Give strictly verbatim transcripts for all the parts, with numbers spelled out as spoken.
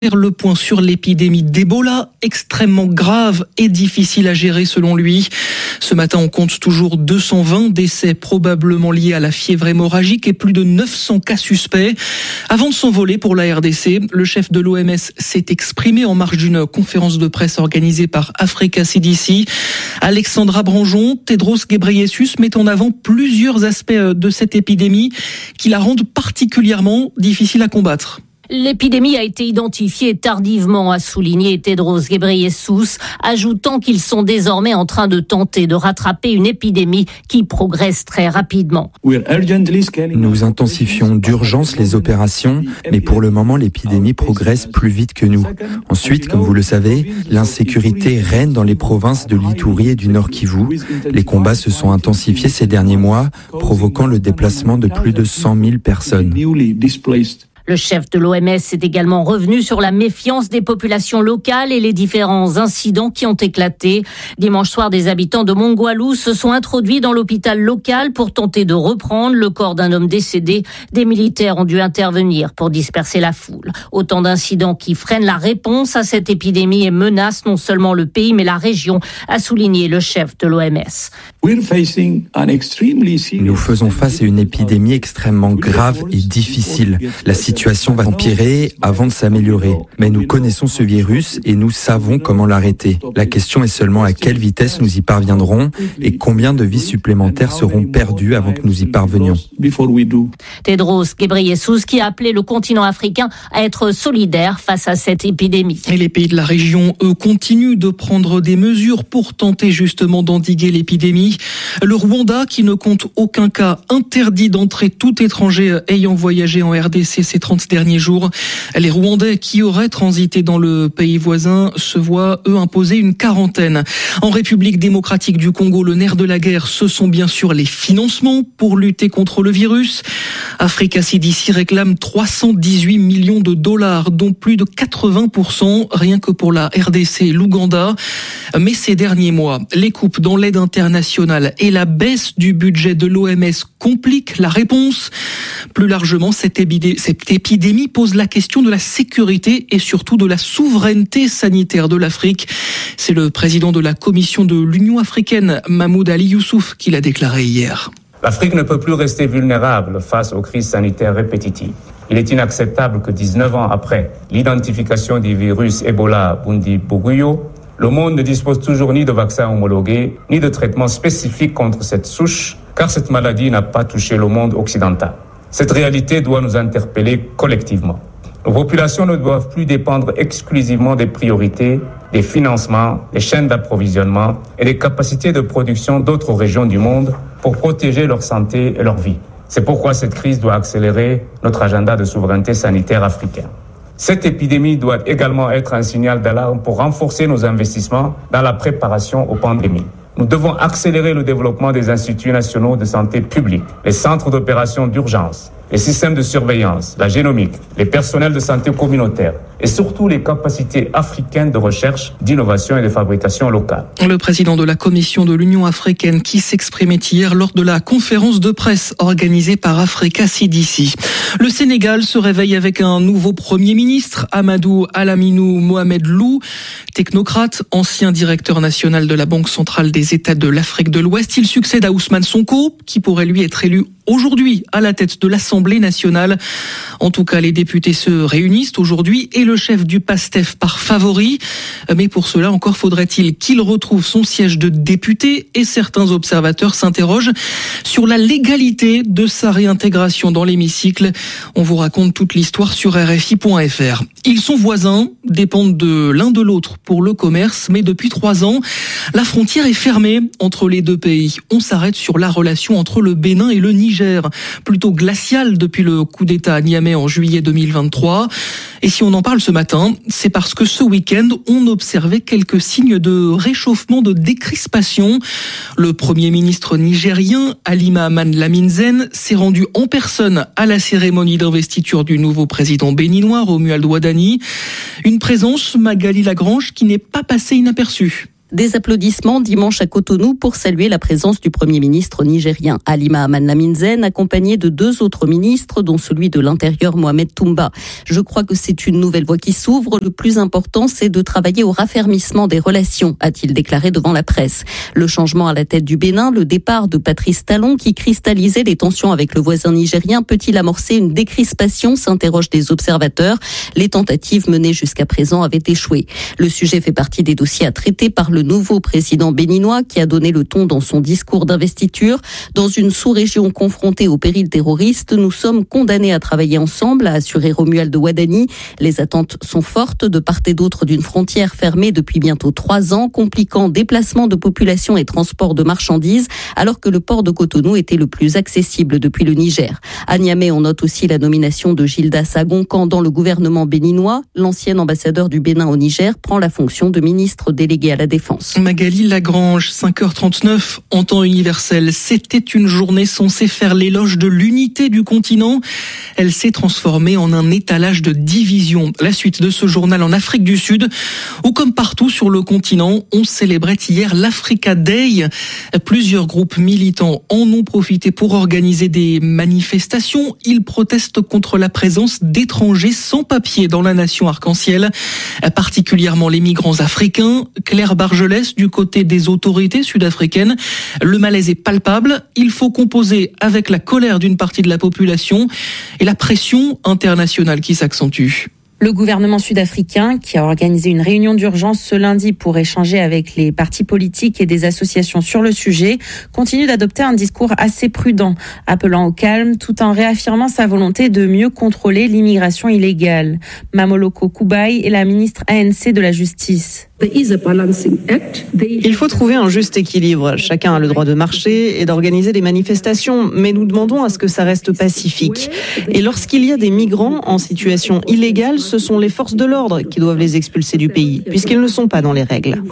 Le point sur l'épidémie d'Ebola, extrêmement grave et difficile à gérer selon lui. Ce matin, on compte toujours deux cent vingt décès probablement liés à la fièvre hémorragique et plus de neuf cents cas suspects. Avant de s'envoler pour la R D C, le chef de l'O M S s'est exprimé en marge d'une conférence de presse organisée par Africa C D C. Alexandra Branjon, Tedros Ghebreyesus met en avant plusieurs aspects de cette épidémie qui la rendent particulièrement difficile à combattre. L'épidémie a été identifiée tardivement, a souligné Tedros Ghebreyesus, ajoutant qu'ils sont désormais en train de tenter de rattraper une épidémie qui progresse très rapidement. Nous intensifions d'urgence les opérations, mais pour le moment, l'épidémie progresse plus vite que nous. Ensuite, comme vous le savez, l'insécurité règne dans les provinces de l'Ituri et du Nord Kivu. Les combats se sont intensifiés ces derniers mois, provoquant le déplacement de plus de cent mille personnes. Le chef de l'O M S est également revenu sur la méfiance des populations locales et les différents incidents qui ont éclaté. Dimanche soir, des habitants de Mongwalu se sont introduits dans l'hôpital local pour tenter de reprendre le corps d'un homme décédé. Des militaires ont dû intervenir pour disperser la foule. Autant d'incidents qui freinent la réponse à cette épidémie et menacent non seulement le pays mais la région, a souligné le chef de l'O M S. Nous faisons face à une épidémie extrêmement grave et difficile. La situation va empirer avant de s'améliorer. Mais nous connaissons ce virus et nous savons comment l'arrêter. La question est seulement à quelle vitesse nous y parviendrons et combien de vies supplémentaires seront perdues avant que nous y parvenions. Tedros Ghebreyesus qui a appelé le continent africain à être solidaire face à cette épidémie. Et les pays de la région, eux, continuent de prendre des mesures pour tenter justement d'endiguer l'épidémie. Le Rwanda, qui ne compte aucun cas, interdit d'entrer tout étranger ayant voyagé en R D C ces trente derniers jours. Les Rwandais qui auraient transité dans le pays voisin se voient, eux, imposer une quarantaine. En République démocratique du Congo, le nerf de la guerre, ce sont bien sûr les financements pour lutter contre le virus. Africa C D C réclame trois cent dix-huit millions de dollars, dont plus de quatre-vingts pour cent rien que pour la R D C et l'Ouganda. Mais ces derniers mois, les coupes dans l'aide internationale et la baisse du budget de l'O M S compliquent la réponse. Plus largement, cette épidémie, cette épidémie pose la question de la sécurité et surtout de la souveraineté sanitaire de l'Afrique. C'est le président de la commission de l'Union africaine, Mahmoud Ali Youssouf, qui l'a déclaré hier. L'Afrique ne peut plus rester vulnérable face aux crises sanitaires répétitives. Il est inacceptable que dix-neuf ans après l'identification du virus Ebola Bundibugyo, le monde ne dispose toujours ni de vaccins homologués, ni de traitements spécifiques contre cette souche, car cette maladie n'a pas touché le monde occidental. Cette réalité doit nous interpeller collectivement. Nos populations ne doivent plus dépendre exclusivement des priorités, des financements, des chaînes d'approvisionnement et des capacités de production d'autres régions du monde pour protéger leur santé et leur vie. C'est pourquoi cette crise doit accélérer notre agenda de souveraineté sanitaire africain. Cette épidémie doit également être un signal d'alarme pour renforcer nos investissements dans la préparation aux pandémies. Nous devons accélérer le développement des instituts nationaux de santé publique, les centres d'opération d'urgence, les systèmes de surveillance, la génomique, les personnels de santé communautaire et surtout les capacités africaines de recherche, d'innovation et de fabrication locale. Le président de la commission de l'Union africaine qui s'exprimait hier lors de la conférence de presse organisée par Africa C D C. Le Sénégal se réveille avec un nouveau Premier ministre, Amadou Alaminou Mohamed Lou, technocrate, ancien directeur national de la Banque centrale des États de l'Afrique de l'Ouest. Il succède à Ousmane Sonko, qui pourrait lui être élu aujourd'hui à la tête de l'Assemblée nationale. En tout cas, les députés se réunissent aujourd'hui et le chef du PASTEF part favori. Mais pour cela, encore faudrait-il qu'il retrouve son siège de député et certains observateurs s'interrogent sur la légalité de sa réintégration dans l'hémicycle. On vous raconte toute l'histoire sur R F I point F R. Ils sont voisins, dépendent de l'un de l'autre pour le commerce, mais depuis trois ans, la frontière est fermée entre les deux pays. On s'arrête sur la relation entre le Bénin et le Niger, plutôt glaciale depuis le coup d'État à Niamey en juillet deux mille vingt-trois. Et si on en parle ce matin, c'est parce que ce week-end, on observait quelques signes de réchauffement, de décrispation. Le Premier ministre nigérien, Ali Mahaman Lamine Zen, s'est rendu en personne à la cérémonie d'investiture du nouveau président béninois, Romuald Wadani. Une présence, Magali Lagrange, qui n'est pas passée inaperçue. Des applaudissements dimanche à Cotonou pour saluer la présence du Premier ministre nigérien Halima Aman Lamine Zen, accompagné de deux autres ministres, dont celui de l'Intérieur Mohamed Toumba. Je crois que c'est une nouvelle voie qui s'ouvre. Le plus important, c'est de travailler au raffermissement des relations, a-t-il déclaré devant la presse. Le changement à la tête du Bénin, le départ de Patrice Talon qui cristallisait les tensions avec le voisin nigérien, peut-il amorcer une décrispation, s'interrogent des observateurs. Les tentatives menées jusqu'à présent avaient échoué. Le sujet fait partie des dossiers à traiter par le nouveau président béninois qui a donné le ton dans son discours d'investiture. Dans une sous-région confrontée au péril terroriste, nous sommes condamnés à travailler ensemble, a assuré Romuald Wadani. Les attentes sont fortes de part et d'autre d'une frontière fermée depuis bientôt trois ans, compliquant déplacement de population et transport de marchandises, alors que le port de Cotonou était le plus accessible depuis le Niger. À Niamey, on note aussi la nomination de Gilda Sagoncan dans le gouvernement béninois. L'ancien ambassadeur du Bénin au Niger prend la fonction de ministre délégué à la Défense. Magali Lagrange, cinq heures trente-neuf, en temps universel. C'était une journée censée faire l'éloge de l'unité du continent. Elle s'est transformée en un étalage de division. La suite de ce journal en Afrique du Sud, où comme partout sur le continent, on célébrait hier l'Africa Day. Plusieurs groupes militants en ont profité pour organiser des manifestations. Ils protestent contre la présence d'étrangers sans papier dans la nation arc-en-ciel, particulièrement les migrants africains. Claire Bargelès, du côté des autorités sud-africaines, le malaise est palpable. Il faut composer avec la colère d'une partie de la population et la pression internationale qui s'accentue. Le gouvernement sud-africain, qui a organisé une réunion d'urgence ce lundi pour échanger avec les partis politiques et des associations sur le sujet, continue d'adopter un discours assez prudent, appelant au calme tout en réaffirmant sa volonté de mieux contrôler l'immigration illégale. Mamoloko Kubai est la ministre A N C de la Justice. Il faut trouver un juste équilibre. Chacun a le droit de marcher et d'organiser des manifestations, mais nous demandons à ce que ça reste pacifique. Et lorsqu'il y a des migrants en situation illégale, ce sont les forces de l'ordre qui doivent les expulser du pays, puisqu'ils ne sont pas dans les règles.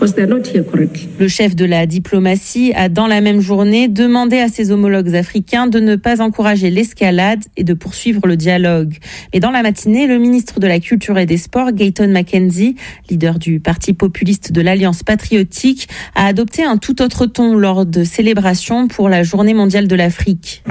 Le chef de la diplomatie a, dans la même journée, demandé à ses homologues africains de ne pas encourager l'escalade et de poursuivre le dialogue. Mais dans la matinée, le ministre de la Culture et des Sports, Gayton Mackenzie, leader du Parti populaire de l'Alliance patriotique, a adopté un tout autre ton lors de célébrations pour la Journée mondiale de l'Afrique.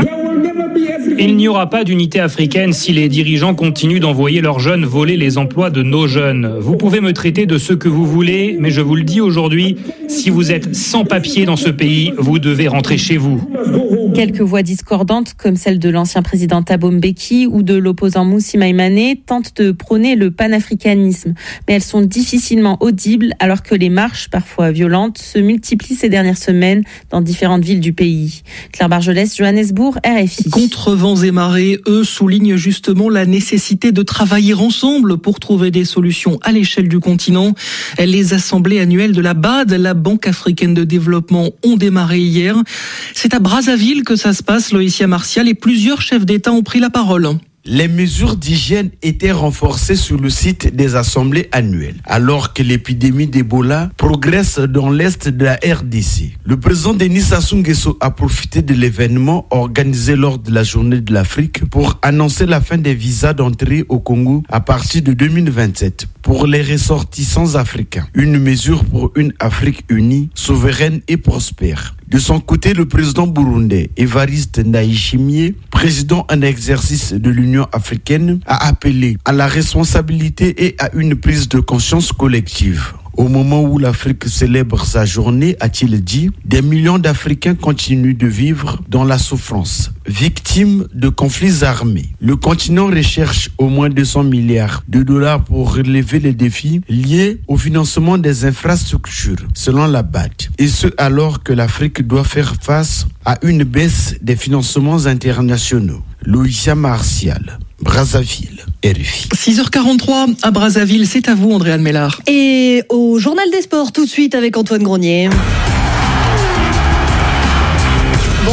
Il n'y aura pas d'unité africaine si les dirigeants continuent d'envoyer leurs jeunes voler les emplois de nos jeunes. Vous pouvez me traiter de ce que vous voulez, mais je vous le dis aujourd'hui, si vous êtes sans papier dans ce pays, vous devez rentrer chez vous. Quelques voix discordantes, comme celle de l'ancien président Thabo Mbeki ou de l'opposant Moussa Maïmane, tentent de prôner le panafricanisme. Mais elles sont difficilement audibles alors que les marches, parfois violentes, se multiplient ces dernières semaines dans différentes villes du pays. Claire Bargelès, Johannesburg, R F I. Contre vents et marées, eux soulignent justement la nécessité de travailler ensemble pour trouver des solutions à l'échelle du continent. Les assemblées annuelles de la B A D, la Banque africaine de développement, ont démarré hier. C'est à Brazzaville que ça se passe, Loïcia Martial, et plusieurs chefs d'État ont pris la parole. Les mesures d'hygiène étaient renforcées sur le site des assemblées annuelles, alors que l'épidémie d'Ebola progresse dans l'est de la R D C. Le président Denis Sassou Nguesso a profité de l'événement organisé lors de la Journée de l'Afrique pour annoncer la fin des visas d'entrée au Congo à partir de deux mille vingt-sept pour les ressortissants africains. Une mesure pour une Afrique unie, souveraine et prospère. De son côté, le président burundais Évariste Ndayishimiye, président en exercice de l'Union africaine, a appelé à la responsabilité et à une prise de conscience collective. Au moment où l'Afrique célèbre sa journée, a-t-il dit, des millions d'Africains continuent de vivre dans la souffrance, victimes de conflits armés. Le continent recherche au moins deux cents milliards de dollars pour relever les défis liés au financement des infrastructures, selon la B A D. Et ce, alors que l'Afrique doit faire face à une baisse des financements internationaux. Loïcia Martial, Brazzaville, R F I. six heures quarante-trois à Brazzaville, c'est à vous Andréane Mellard. Et au Journal des Sports tout de suite avec Antoine Grenier. Bonjour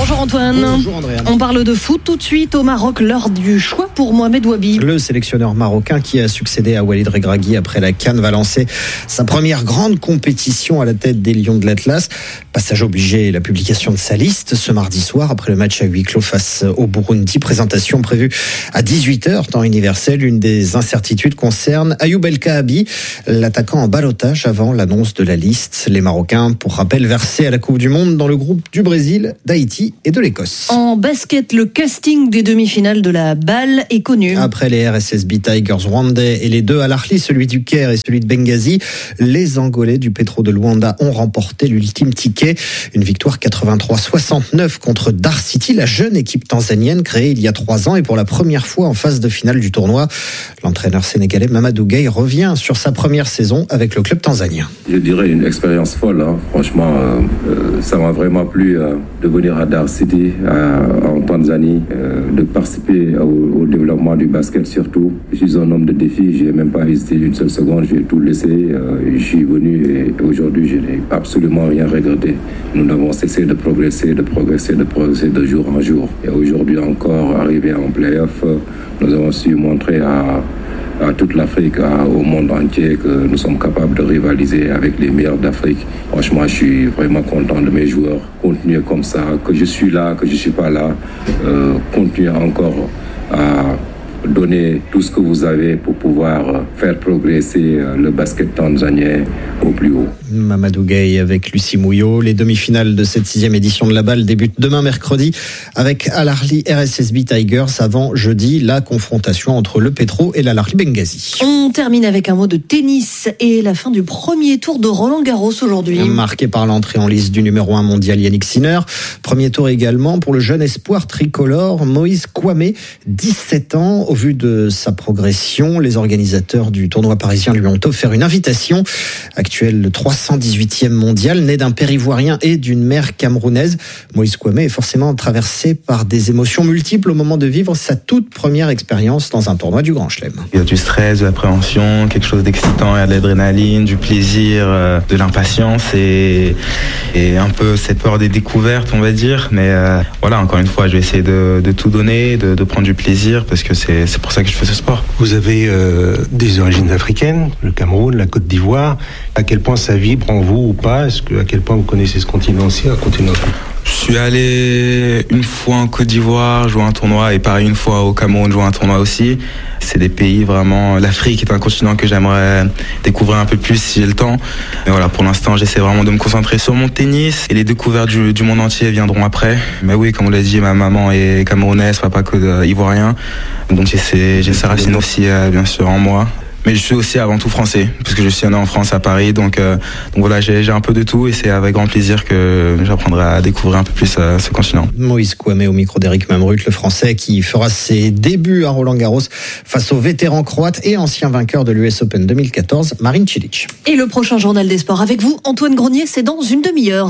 Bonjour Antoine. Bonjour Andréane. On parle de foot tout de suite au Maroc, l'heure du choix pour Mohamed Wabi. Le sélectionneur marocain qui a succédé à Walid Regragui après la CAN va lancer sa première grande compétition à la tête des Lions de l'Atlas. Passage obligé, la publication de sa liste ce mardi soir après le match à huis clos face au Burundi. Présentation prévue à dix-huit heures, temps universel. Une des incertitudes concerne Ayoub El Kaabi, l'attaquant en ballottage avant l'annonce de la liste. Les Marocains, pour rappel, versés à la Coupe du Monde dans le groupe du Brésil, d'Haïti et de l'Écosse. En basket, le casting des demi-finales de la balle est connu. Après les R S S B Tigers rwandais et les deux Al Ahly, celui du Caire et celui de Benghazi, les Angolais du Petro de Luanda ont remporté l'ultime ticket. Une victoire quatre-vingt-trois soixante-neuf contre Dar City, la jeune équipe tanzanienne créée il y a trois ans et pour la première fois en phase de finale du tournoi. L'entraîneur sénégalais Mamadou Gueye revient sur sa première saison avec le club tanzanien. Je dirais une expérience folle, hein. Franchement, euh, euh, ça m'a vraiment plu euh, de venir à Dar City, à, en Tanzanie, euh, de participer au, au développement du basket surtout. Je suis un homme de défi, j'ai même pas hésité une seule seconde, j'ai tout laissé, euh, je suis venu et aujourd'hui je n'ai absolument rien regretté. Nous n'avons cessé de progresser, de progresser, de progresser de jour en jour. Et aujourd'hui encore, arrivé en play-off, nous avons su montrer à à toute l'Afrique, à, au monde entier, que nous sommes capables de rivaliser avec les meilleurs d'Afrique. Franchement, je suis vraiment content de mes joueurs. Continuez comme ça, que je suis là, que je ne suis pas là. Euh, continuez encore à donner tout ce que vous avez pour pouvoir faire progresser le basket tanzanien au plus haut. Mamadou Gueye avec Lucie Mouillot. Les demi-finales de cette sixième édition de la balle débutent demain mercredi avec Al Ahly R S S B Tigers avant jeudi la confrontation entre le Petro et l'Al Ahly Benghazi. On termine avec un mot de tennis et la fin du premier tour de Roland Garros aujourd'hui. Marqué par l'entrée en lice du numéro un mondial Yannick Sinner. Premier tour également pour le jeune espoir tricolore Moïse Kouamé, dix-sept ans. Au vu de sa progression, les organisateurs du tournoi parisien lui ont offert une invitation. Actuel le trois cent dix-huitième mondial, né d'un père ivoirien et d'une mère camerounaise, Moïse Kouamé est forcément traversé par des émotions multiples au moment de vivre sa toute première expérience dans un tournoi du Grand Chelem. Il y a du stress, de l'appréhension, quelque chose d'excitant, il y a de l'adrénaline, du plaisir, de l'impatience et, et un peu cette peur des découvertes, on va dire. Mais euh, voilà, encore une fois, je vais essayer de, de tout donner, de, de prendre du plaisir parce que c'est, c'est pour ça que je fais ce sport. Vous avez euh, des origines africaines, le Cameroun, la Côte d'Ivoire. À quel point ça vibre en vous ou pas? Est-ce que, à quel point vous connaissez ce continent aussi, un continent? Je suis allé une fois en Côte d'Ivoire jouer un tournoi et pareil une fois au Cameroun jouer un tournoi aussi. C'est des pays vraiment... L'Afrique est un continent que j'aimerais découvrir un peu plus si j'ai le temps. Mais voilà, pour l'instant, j'essaie vraiment de me concentrer sur mon tennis et les découvertes du, du monde entier viendront après. Mais oui, comme on l'a dit, ma maman est camerounaise, papa côte ivoirien. Donc j'essaie, j'ai ces racines aussi, euh, bien sûr, en moi. Mais je suis aussi avant tout français, parce que je suis né en France, à Paris. Donc, euh, donc voilà, j'ai, j'ai un peu de tout et c'est avec grand plaisir que j'apprendrai à découvrir un peu plus euh, ce continent. Moïse Kouamé au micro d'Éric Mamrut, le français qui fera ses débuts à Roland-Garros face au vétéran croate et ancien vainqueur de l'U S Open deux mille quatorze, Marin Cilic. Et le prochain journal des sports avec vous, Antoine Grenier, c'est dans une demi-heure.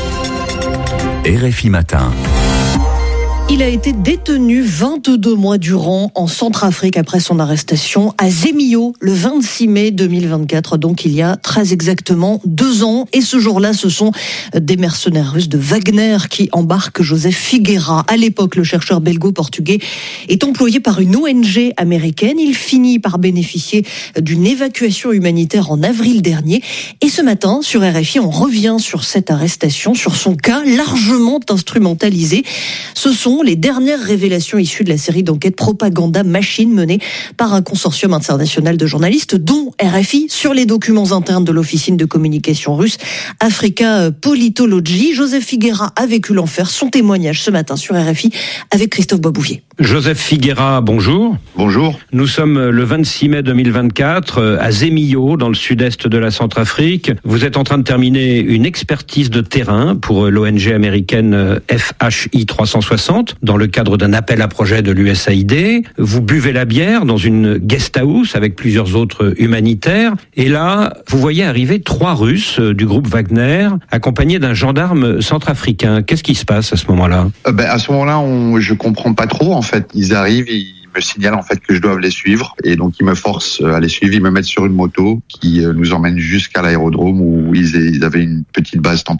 R F I Matin. Il a été détenu vingt-deux mois durant en Centrafrique après son arrestation à Zemio le vingt-six mai deux mille vingt-quatre, donc il y a très exactement deux ans. Et ce jour-là, ce sont des mercenaires russes de Wagner qui embarquent Joseph Figueira. À l'époque, le chercheur belgo-portugais est employé par une O N G américaine. Il finit par bénéficier d'une évacuation humanitaire en avril dernier. Et ce matin, sur R F I, on revient sur cette arrestation, sur son cas largement instrumentalisé. Ce sont les dernières révélations issues de la série d'enquêtes Propaganda Machine menée par un consortium international de journalistes, dont R F I, sur les documents internes de l'officine de communication russe Africa Politology. Joseph Figueira a vécu l'enfer. Son témoignage ce matin sur R F I avec Christophe Babouvier. Joseph Figueira, bonjour. Bonjour. Nous sommes le vingt-six mai deux mille vingt-quatre à Zemio, dans le sud-est de la Centrafrique. Vous êtes en train de terminer une expertise de terrain pour l'O N G américaine F H I trois cent soixante, dans le cadre d'un appel à projet de l'U S A I D. Vous buvez la bière dans une guest house avec plusieurs autres humanitaires. Et là, vous voyez arriver trois Russes du groupe Wagner, accompagnés d'un gendarme centrafricain. Qu'est-ce qui se passe à ce moment-là ? euh, ben, À ce moment-là, on, je comprends pas trop. En fait, ils arrivent, ils me signalent en fait que je dois les suivre, et donc ils me forcent à les suivre. Ils me mettent sur une moto qui nous emmène jusqu'à l'aérodrome où ils avaient une petite base temporaire.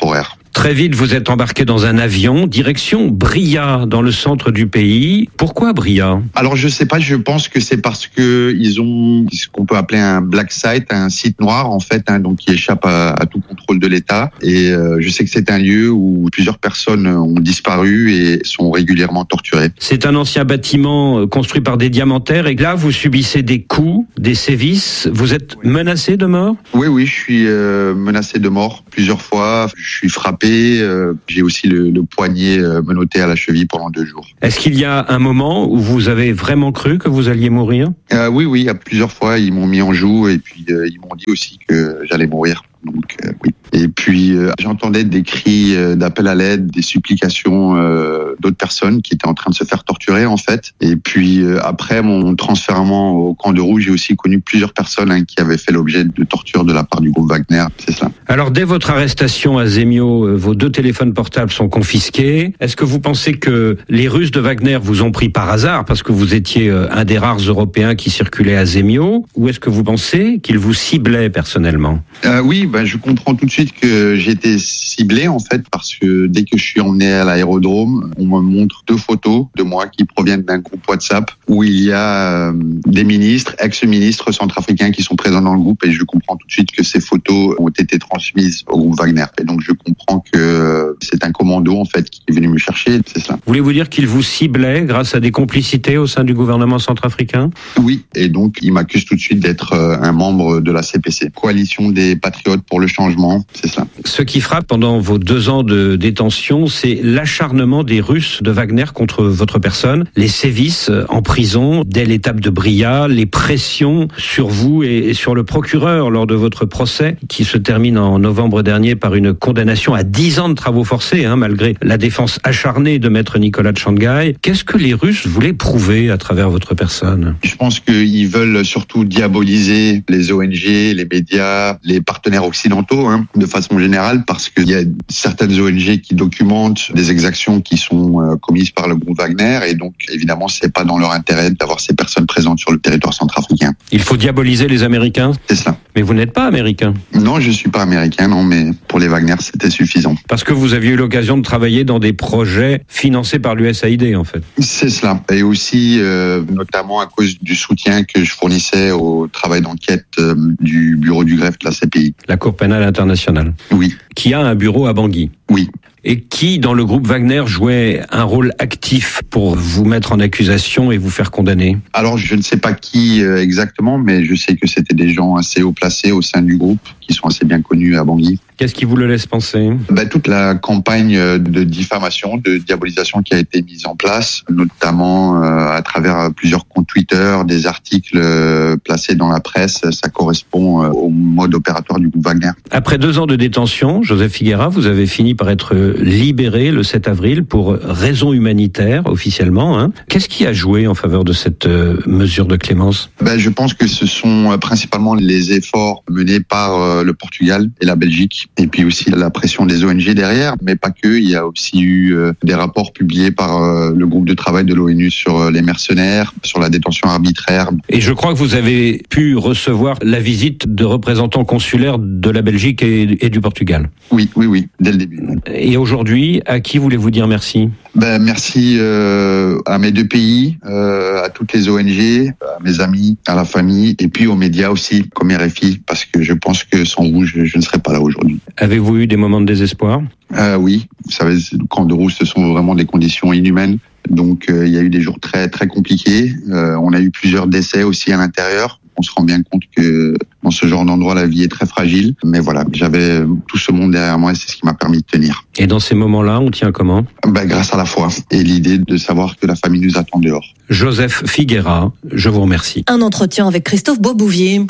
Très vite, vous êtes embarqué dans un avion, direction Bria, dans le centre du pays. Pourquoi Bria? Alors je sais pas, je pense que c'est parce que ils ont ce qu'on peut appeler un black site, un site noir en fait, hein, donc qui échappe à, à tout contrôle de l'État. Et euh, je sais que c'est un lieu où plusieurs personnes ont disparu et sont régulièrement torturées. C'est un ancien bâtiment construit par des diamantaires et là vous subissez des coups, des sévices. Vous êtes menacé de mort? Oui, oui, je suis euh, menacé de mort plusieurs fois. Je suis frappé. Euh, j'ai aussi le, le poignet euh, menotté à la cheville pendant deux jours. Est-ce qu'il y a un moment où vous avez vraiment cru que vous alliez mourir? euh, Oui, oui, il y a plusieurs fois, ils m'ont mis en joue et puis euh, ils m'ont dit aussi que j'allais mourir. Donc euh, oui. Et puis euh, j'entendais des cris euh, d'appel à l'aide, des supplications euh, d'autres personnes qui étaient en train de se faire torturer en fait. Et puis euh, après mon transfèrement au camp de Rouge, j'ai aussi connu plusieurs personnes hein, qui avaient fait l'objet de torture de la part du groupe Wagner. C'est ça. Alors dès votre arrestation à Zemio, euh, vos deux téléphones portables sont confisqués. Est-ce que vous pensez que les Russes de Wagner vous ont pris par hasard parce que vous étiez euh, un des rares Européens qui circulait à Zemio, ou est-ce que vous pensez qu'ils vous ciblaient personnellement? euh, Oui. Ben, je comprends tout de suite que j'ai été ciblé en fait parce que dès que je suis emmené à l'aérodrome, on me montre deux photos de moi qui proviennent d'un groupe WhatsApp où il y a euh, des ministres, ex-ministres centrafricains qui sont présents dans le groupe et je comprends tout de suite que ces photos ont été transmises au groupe Wagner. Et donc je comprends que c'est un commando en fait qui est venu me chercher, c'est cela. Voulez-vous dire qu'il vous ciblait grâce à des complicités au sein du gouvernement centrafricain? Oui, et donc il m'accuse tout de suite d'être un membre de la C P C, Coalition des Patriotes pour le changement, c'est ça. Ce qui frappe pendant vos deux ans de détention, c'est l'acharnement des Russes de Wagner contre votre personne, les sévices en prison dès l'étape de Bria, les pressions sur vous et sur le procureur lors de votre procès qui se termine en novembre dernier par une condamnation à dix ans de travaux forcés, hein, malgré la défense acharnée de maître Nicolas Tsvangirai. Qu'est-ce que les Russes voulaient prouver à travers votre personne? Je pense qu'ils veulent surtout diaboliser les O N G, les médias, les partenaires occidentaux, hein, de façon générale, parce qu'il y a certaines O N G qui documentent des exactions qui sont euh, commises par le groupe Wagner, et donc évidemment c'est pas dans leur intérêt d'avoir ces personnes présentes sur le territoire centrafricain. Il faut diaboliser les Américains? C'est ça. Mais vous n'êtes pas américain? Non, je suis pas américain, non, mais pour les Wagner c'était suffisant. Parce que vous aviez eu l'occasion de travailler dans des projets financés par l'U S A I D en fait. C'est cela, et aussi euh, notamment à cause du soutien que je fournissais au travail d'enquête euh, du bureau du greffe de la C P I. La Cour pénale internationale. Oui. Qui a un bureau à Bangui. Oui. Et qui, dans le groupe Wagner, jouait un rôle actif pour vous mettre en accusation et vous faire condamner? Alors, je ne sais pas qui euh, exactement, mais je sais que c'était des gens assez haut placés au sein du groupe, qui sont assez bien connus à Bangui. Qu'est-ce qui vous le laisse penser? Ben, toute la campagne de diffamation, de diabolisation qui a été mise en place, notamment euh, à travers plusieurs comptes Twitter, des articles euh, placés dans la presse, ça correspond euh, au mode opératoire du groupe Wagner. Après deux ans de détention, Joseph Figuera, vous avez fini par être libéré le sept avril pour raison humanitaire, officiellement. Hein. Qu'est-ce qui a joué en faveur de cette euh, mesure de clémence? Ben, je pense que ce sont principalement les efforts menés par euh, le Portugal et la Belgique, et puis aussi la pression des O N G derrière, mais pas que. Il y a aussi eu euh, des rapports publiés par euh, le groupe de travail de l'ONU sur euh, les mercenaires, sur la détention arbitraire. Et je crois que vous avez pu recevoir la visite de représentants consulaires de la Belgique et, et du Portugal. Oui, oui, oui, dès le début. Et aujourd'hui, à qui voulez-vous dire merci? Ben, merci euh, à mes deux pays, euh, à toutes les O N G, à mes amis, à la famille, et puis aux médias aussi, comme R F I, parce que je pense que sans vous, je, je ne serais pas là aujourd'hui. Avez-vous eu des moments de désespoir? euh, Oui, vous savez, le camp de Rouge, ce sont vraiment des conditions inhumaines. Donc, euh, il y a eu des jours très très compliqués. Euh, on a eu plusieurs décès aussi à l'intérieur. On se rend bien compte que dans ce genre d'endroit, la vie est très fragile. Mais voilà, j'avais tout ce monde derrière moi et c'est ce qui m'a permis de tenir. Et dans ces moments-là, on tient comment? Ben, grâce à la foi et l'idée de savoir que la famille nous attend dehors. Joseph Figuera, je vous remercie. Un entretien avec Christophe Boisbouvier.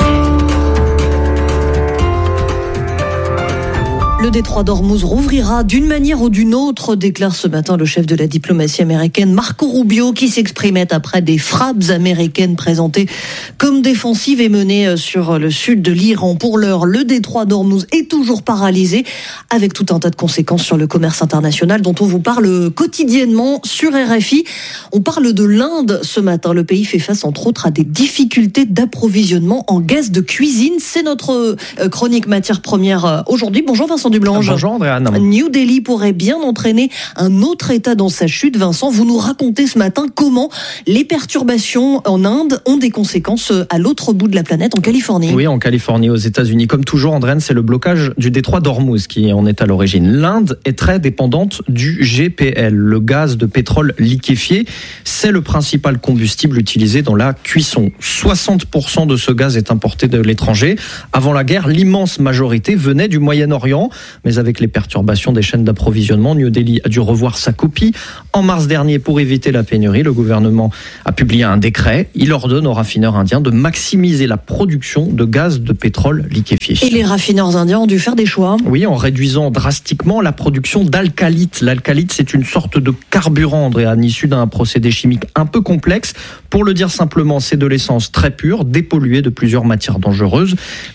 Le détroit d'Ormuz rouvrira d'une manière ou d'une autre, déclare ce matin le chef de la diplomatie américaine Marco Rubio, qui s'exprimait après des frappes américaines présentées comme défensives et menées sur le sud de l'Iran. Pour l'heure, le détroit d'Ormuz est toujours paralysé, avec tout un tas de conséquences sur le commerce international dont on vous parle quotidiennement sur R F I. On parle de l'Inde ce matin. Le pays fait face entre autres à des difficultés d'approvisionnement en gaz de cuisine. C'est notre chronique matière première aujourd'hui. Bonjour Vincent Dumont. Dublange. Bonjour Andréane. New Delhi pourrait bien entraîner un autre État dans sa chute. Vincent, vous nous racontez ce matin comment les perturbations en Inde ont des conséquences à l'autre bout de la planète, en Californie. Oui, en Californie, aux États-Unis. Comme toujours, Andréane, c'est le blocage du détroit d'Ormuz qui en est à l'origine. L'Inde est très dépendante du G P L, le gaz de pétrole liquéfié. C'est le principal combustible utilisé dans la cuisson. soixante pour cent de ce gaz est importé de l'étranger. Avant la guerre, l'immense majorité venait du Moyen-Orient. Mais avec les perturbations des chaînes d'approvisionnement, New Delhi a dû revoir sa copie. En mars dernier, pour éviter la pénurie, le gouvernement a publié un décret. Il ordonne aux raffineurs indiens de maximiser la production de gaz de pétrole liquéfié. Et les raffineurs indiens ont dû faire des choix. Oui, en réduisant drastiquement la production d'alcalite. L'alcalite, c'est une sorte de carburant, Andréane, issu d'un procédé chimique un peu complexe. Pour le dire simplement, c'est de l'essence très pure, dépolluée de plusieurs matières dangereuses.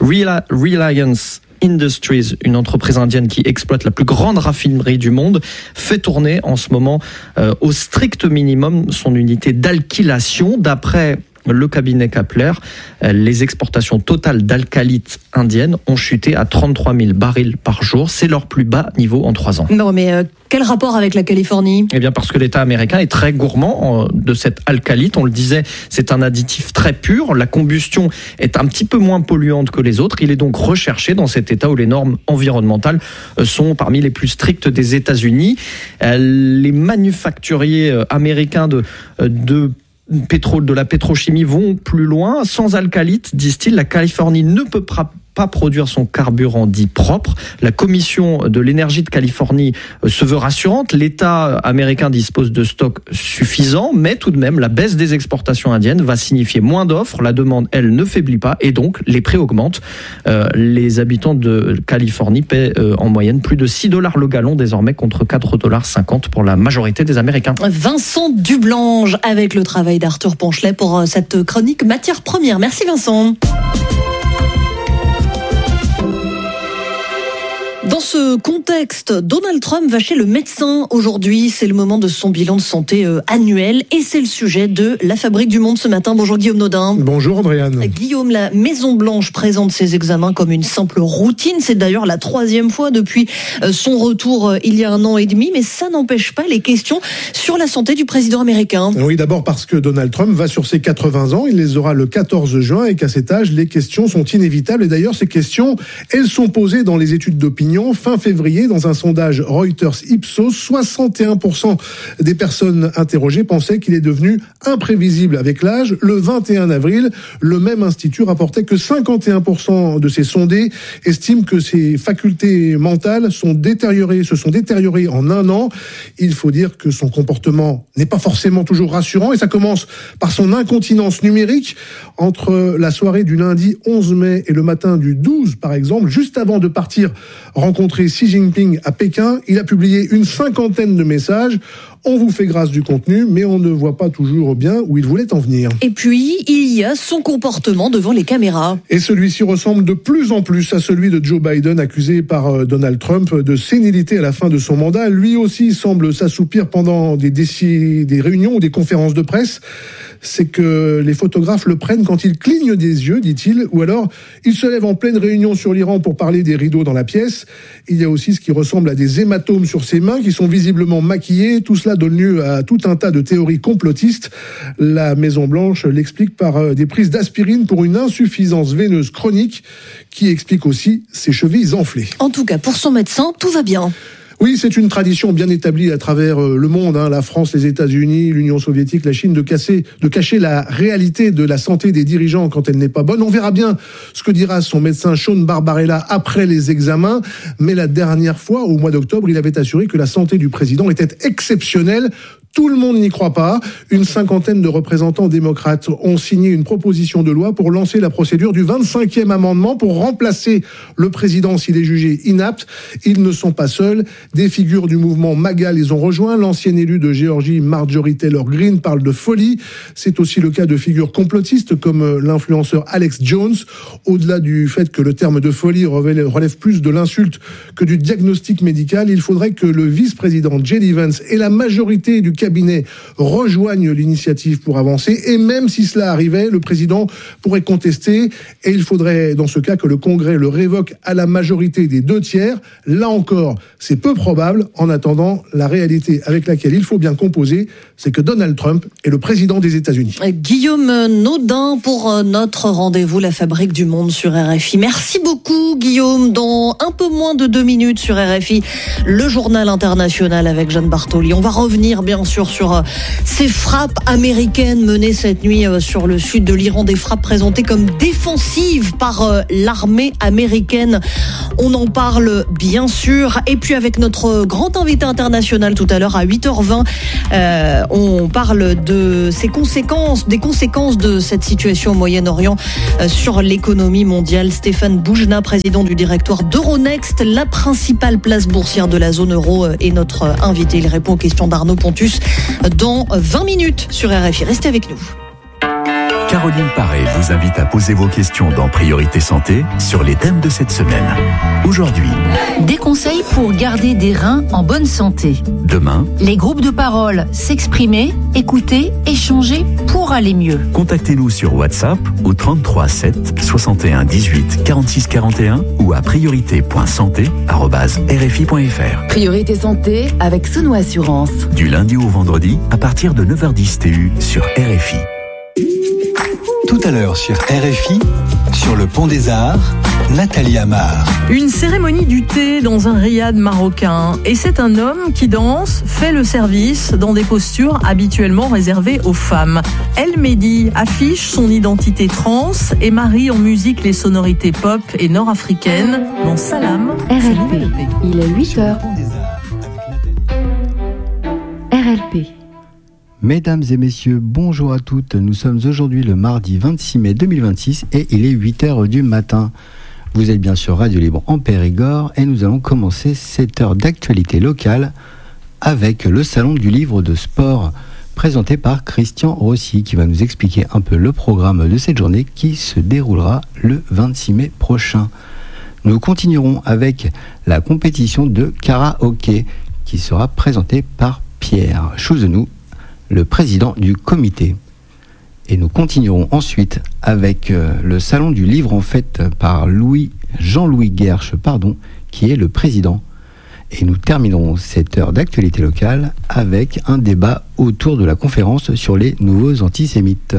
Reliance Industries, une entreprise indienne qui exploite la plus grande raffinerie du monde, fait tourner en ce moment euh, au strict minimum son unité d'alkylation. D'après le cabinet Kapler, les exportations totales d'alcalite indienne ont chuté à trente-trois mille barils par jour. C'est leur plus bas niveau en trois ans. Non, mais euh, quel rapport avec la Californie ? Eh bien, parce que l'État américain est très gourmand de cette alcalite. On le disait, c'est un additif très pur. La combustion est un petit peu moins polluante que les autres. Il est donc recherché dans cet État où les normes environnementales sont parmi les plus strictes des États-Unis. Les manufacturiers américains de, de pétrole, de la pétrochimie vont plus loin. Sans alcalite, disent-ils, la Californie ne peut pas pas produire son carburant dit propre. La Commission de l'énergie de Californie se veut rassurante. L'État américain dispose de stocks suffisants, mais tout de même, la baisse des exportations indiennes va signifier moins d'offres. La demande, elle, ne faiblit pas et donc les prix augmentent. Euh, les habitants de Californie paient euh, en moyenne plus de six dollars le gallon désormais contre quatre dollars cinquante pour la majorité des Américains. Vincent Dublange avec le travail d'Arthur Ponchelet pour cette chronique matière première. Merci Vincent. Dans ce contexte, Donald Trump va chez le médecin aujourd'hui. C'est le moment de son bilan de santé euh, annuel et c'est le sujet de La Fabrique du Monde ce matin. Bonjour Guillaume Naudin. Bonjour Andréane. Guillaume, la Maison-Blanche présente ses examens comme une simple routine. C'est d'ailleurs la troisième fois depuis euh, son retour euh, il y a un an et demi. Mais ça n'empêche pas les questions sur la santé du président américain. Oui, d'abord parce que Donald Trump va sur ses quatre-vingts ans. Il les aura le quatorze juin et qu'à cet âge, les questions sont inévitables. Et d'ailleurs, ces questions, elles sont posées dans les études d'opinion. Fin février, dans un sondage Reuters Ipsos, soixante et un pour cent des personnes interrogées pensaient qu'il est devenu imprévisible avec l'âge. Le vingt et un avril, le même institut rapportait que cinquante et un pour cent de ces sondés estiment que ses facultés mentales sont détériorées, se sont détériorées en un an. Il faut dire que son comportement n'est pas forcément toujours rassurant et ça commence par son incontinence numérique. Entre la soirée du lundi onze mai et le matin du douze, par exemple, juste avant de partir rencontrer Xi Jinping à Pékin, il a publié une cinquantaine de messages. On vous fait grâce du contenu, mais on ne voit pas toujours bien où il voulait en venir. Et puis, il y a son comportement devant les caméras. Et celui-ci ressemble de plus en plus à celui de Joe Biden, accusé par Donald Trump de sénilité à la fin de son mandat. Lui aussi semble s'assoupir pendant des, déci- des réunions ou des conférences de presse. C'est que les photographes le prennent quand il cligne des yeux, dit-il, ou alors il se lève en pleine réunion sur l'Iran pour parler des rideaux dans la pièce. Il y a aussi ce qui ressemble à des hématomes sur ses mains qui sont visiblement maquillés. Tout cela donne lieu à tout un tas de théories complotistes. La Maison-Blanche l'explique par des prises d'aspirine pour une insuffisance veineuse chronique qui explique aussi ses chevilles enflées. En tout cas, pour son médecin, tout va bien. Oui, c'est une tradition bien établie à travers le monde, hein, la France, les États-Unis, l'Union soviétique, la Chine, de, casser, de cacher la réalité de la santé des dirigeants quand elle n'est pas bonne. On verra bien ce que dira son médecin Sean Barbarella après les examens. Mais la dernière fois, au mois d'octobre, il avait assuré que la santé du président était exceptionnelle. Tout le monde n'y croit pas. Une cinquantaine de représentants démocrates ont signé une proposition de loi pour lancer la procédure du vingt-cinquième amendement pour remplacer le président s'il est jugé inapte. Ils ne sont pas seuls. Des figures du mouvement MAGA les ont rejoints. L'ancienne élue de Géorgie, Marjorie Taylor Greene, parle de folie. C'est aussi le cas de figures complotistes comme l'influenceur Alex Jones. Au-delà du fait que le terme de folie relève plus de l'insulte que du diagnostic médical, il faudrait que le vice-président J D Vance et la majorité du cabinet rejoignent l'initiative pour avancer. Et même si cela arrivait, le président pourrait contester. Et il faudrait, dans ce cas, que le Congrès le révoque à la majorité des deux tiers. Là encore, c'est peu probable. En attendant, la réalité avec laquelle il faut bien composer, c'est que Donald Trump est le président des États-Unis. Guillaume Naudin pour notre rendez-vous La Fabrique du Monde sur R F I. Merci beaucoup Guillaume. Dans un peu moins de deux minutes sur R F I, le journal international avec Jeanne Bartoli. On va revenir bien sûr sur ces frappes américaines menées cette nuit sur le sud de l'Iran, des frappes présentées comme défensives par l'armée américaine. On en parle bien sûr. Et puis avec notre grand invité international tout à l'heure à huit heures vingt, euh, on parle de ces conséquences, des conséquences de cette situation au Moyen-Orient euh, sur l'économie mondiale. Stéphane Boujna, président du directoire d'Euronext, la principale place boursière de la zone euro, est notre invité. Il répond aux questions d'Arnaud Pontus dans vingt minutes sur R F I. Restez avec nous. Caroline Paré vous invite à poser vos questions dans Priorité Santé sur les thèmes de cette semaine. Aujourd'hui, des conseils pour garder des reins en bonne santé. Demain, les groupes de parole, s'exprimer, écouter, échanger pour aller mieux. Contactez-nous sur WhatsApp au trente-trois sept soixante et un dix-huit quarante-six quarante et un ou à priorité point santé arobase r f i point f r. Priorité Santé avec Sono Assurance. Du lundi au vendredi à partir de neuf heures dix T U sur R F I. Tout à l'heure sur R F I, sur le Pont des Arts, Nathalie Amar. Une cérémonie du thé dans un riad marocain. Et c'est un homme qui danse, fait le service dans des postures habituellement réservées aux femmes. El Mehdi affiche son identité trans et marie en musique les sonorités pop et nord-africaines dans Salam. R L P, il est huit heures. R L P. Mesdames et messieurs, bonjour à toutes. Nous sommes aujourd'hui le mardi vingt-six mai deux mille vingt-six et il est huit heures du matin. Vous êtes bien sur Radio Libre en Périgord et nous allons commencer cette heure d'actualité locale avec le salon du livre de sport présenté par Christian Rossi qui va nous expliquer un peu le programme de cette journée qui se déroulera le vingt-six mai prochain. Nous continuerons avec la compétition de karaoké qui sera présentée par Pierre Chouzenou, le président du comité. Et nous continuerons ensuite avec euh, le salon du livre en fête par Louis, Jean-Louis Guerche, pardon, qui est le président. Et nous terminerons cette heure d'actualité locale avec un débat autour de la conférence sur les nouveaux antisémites.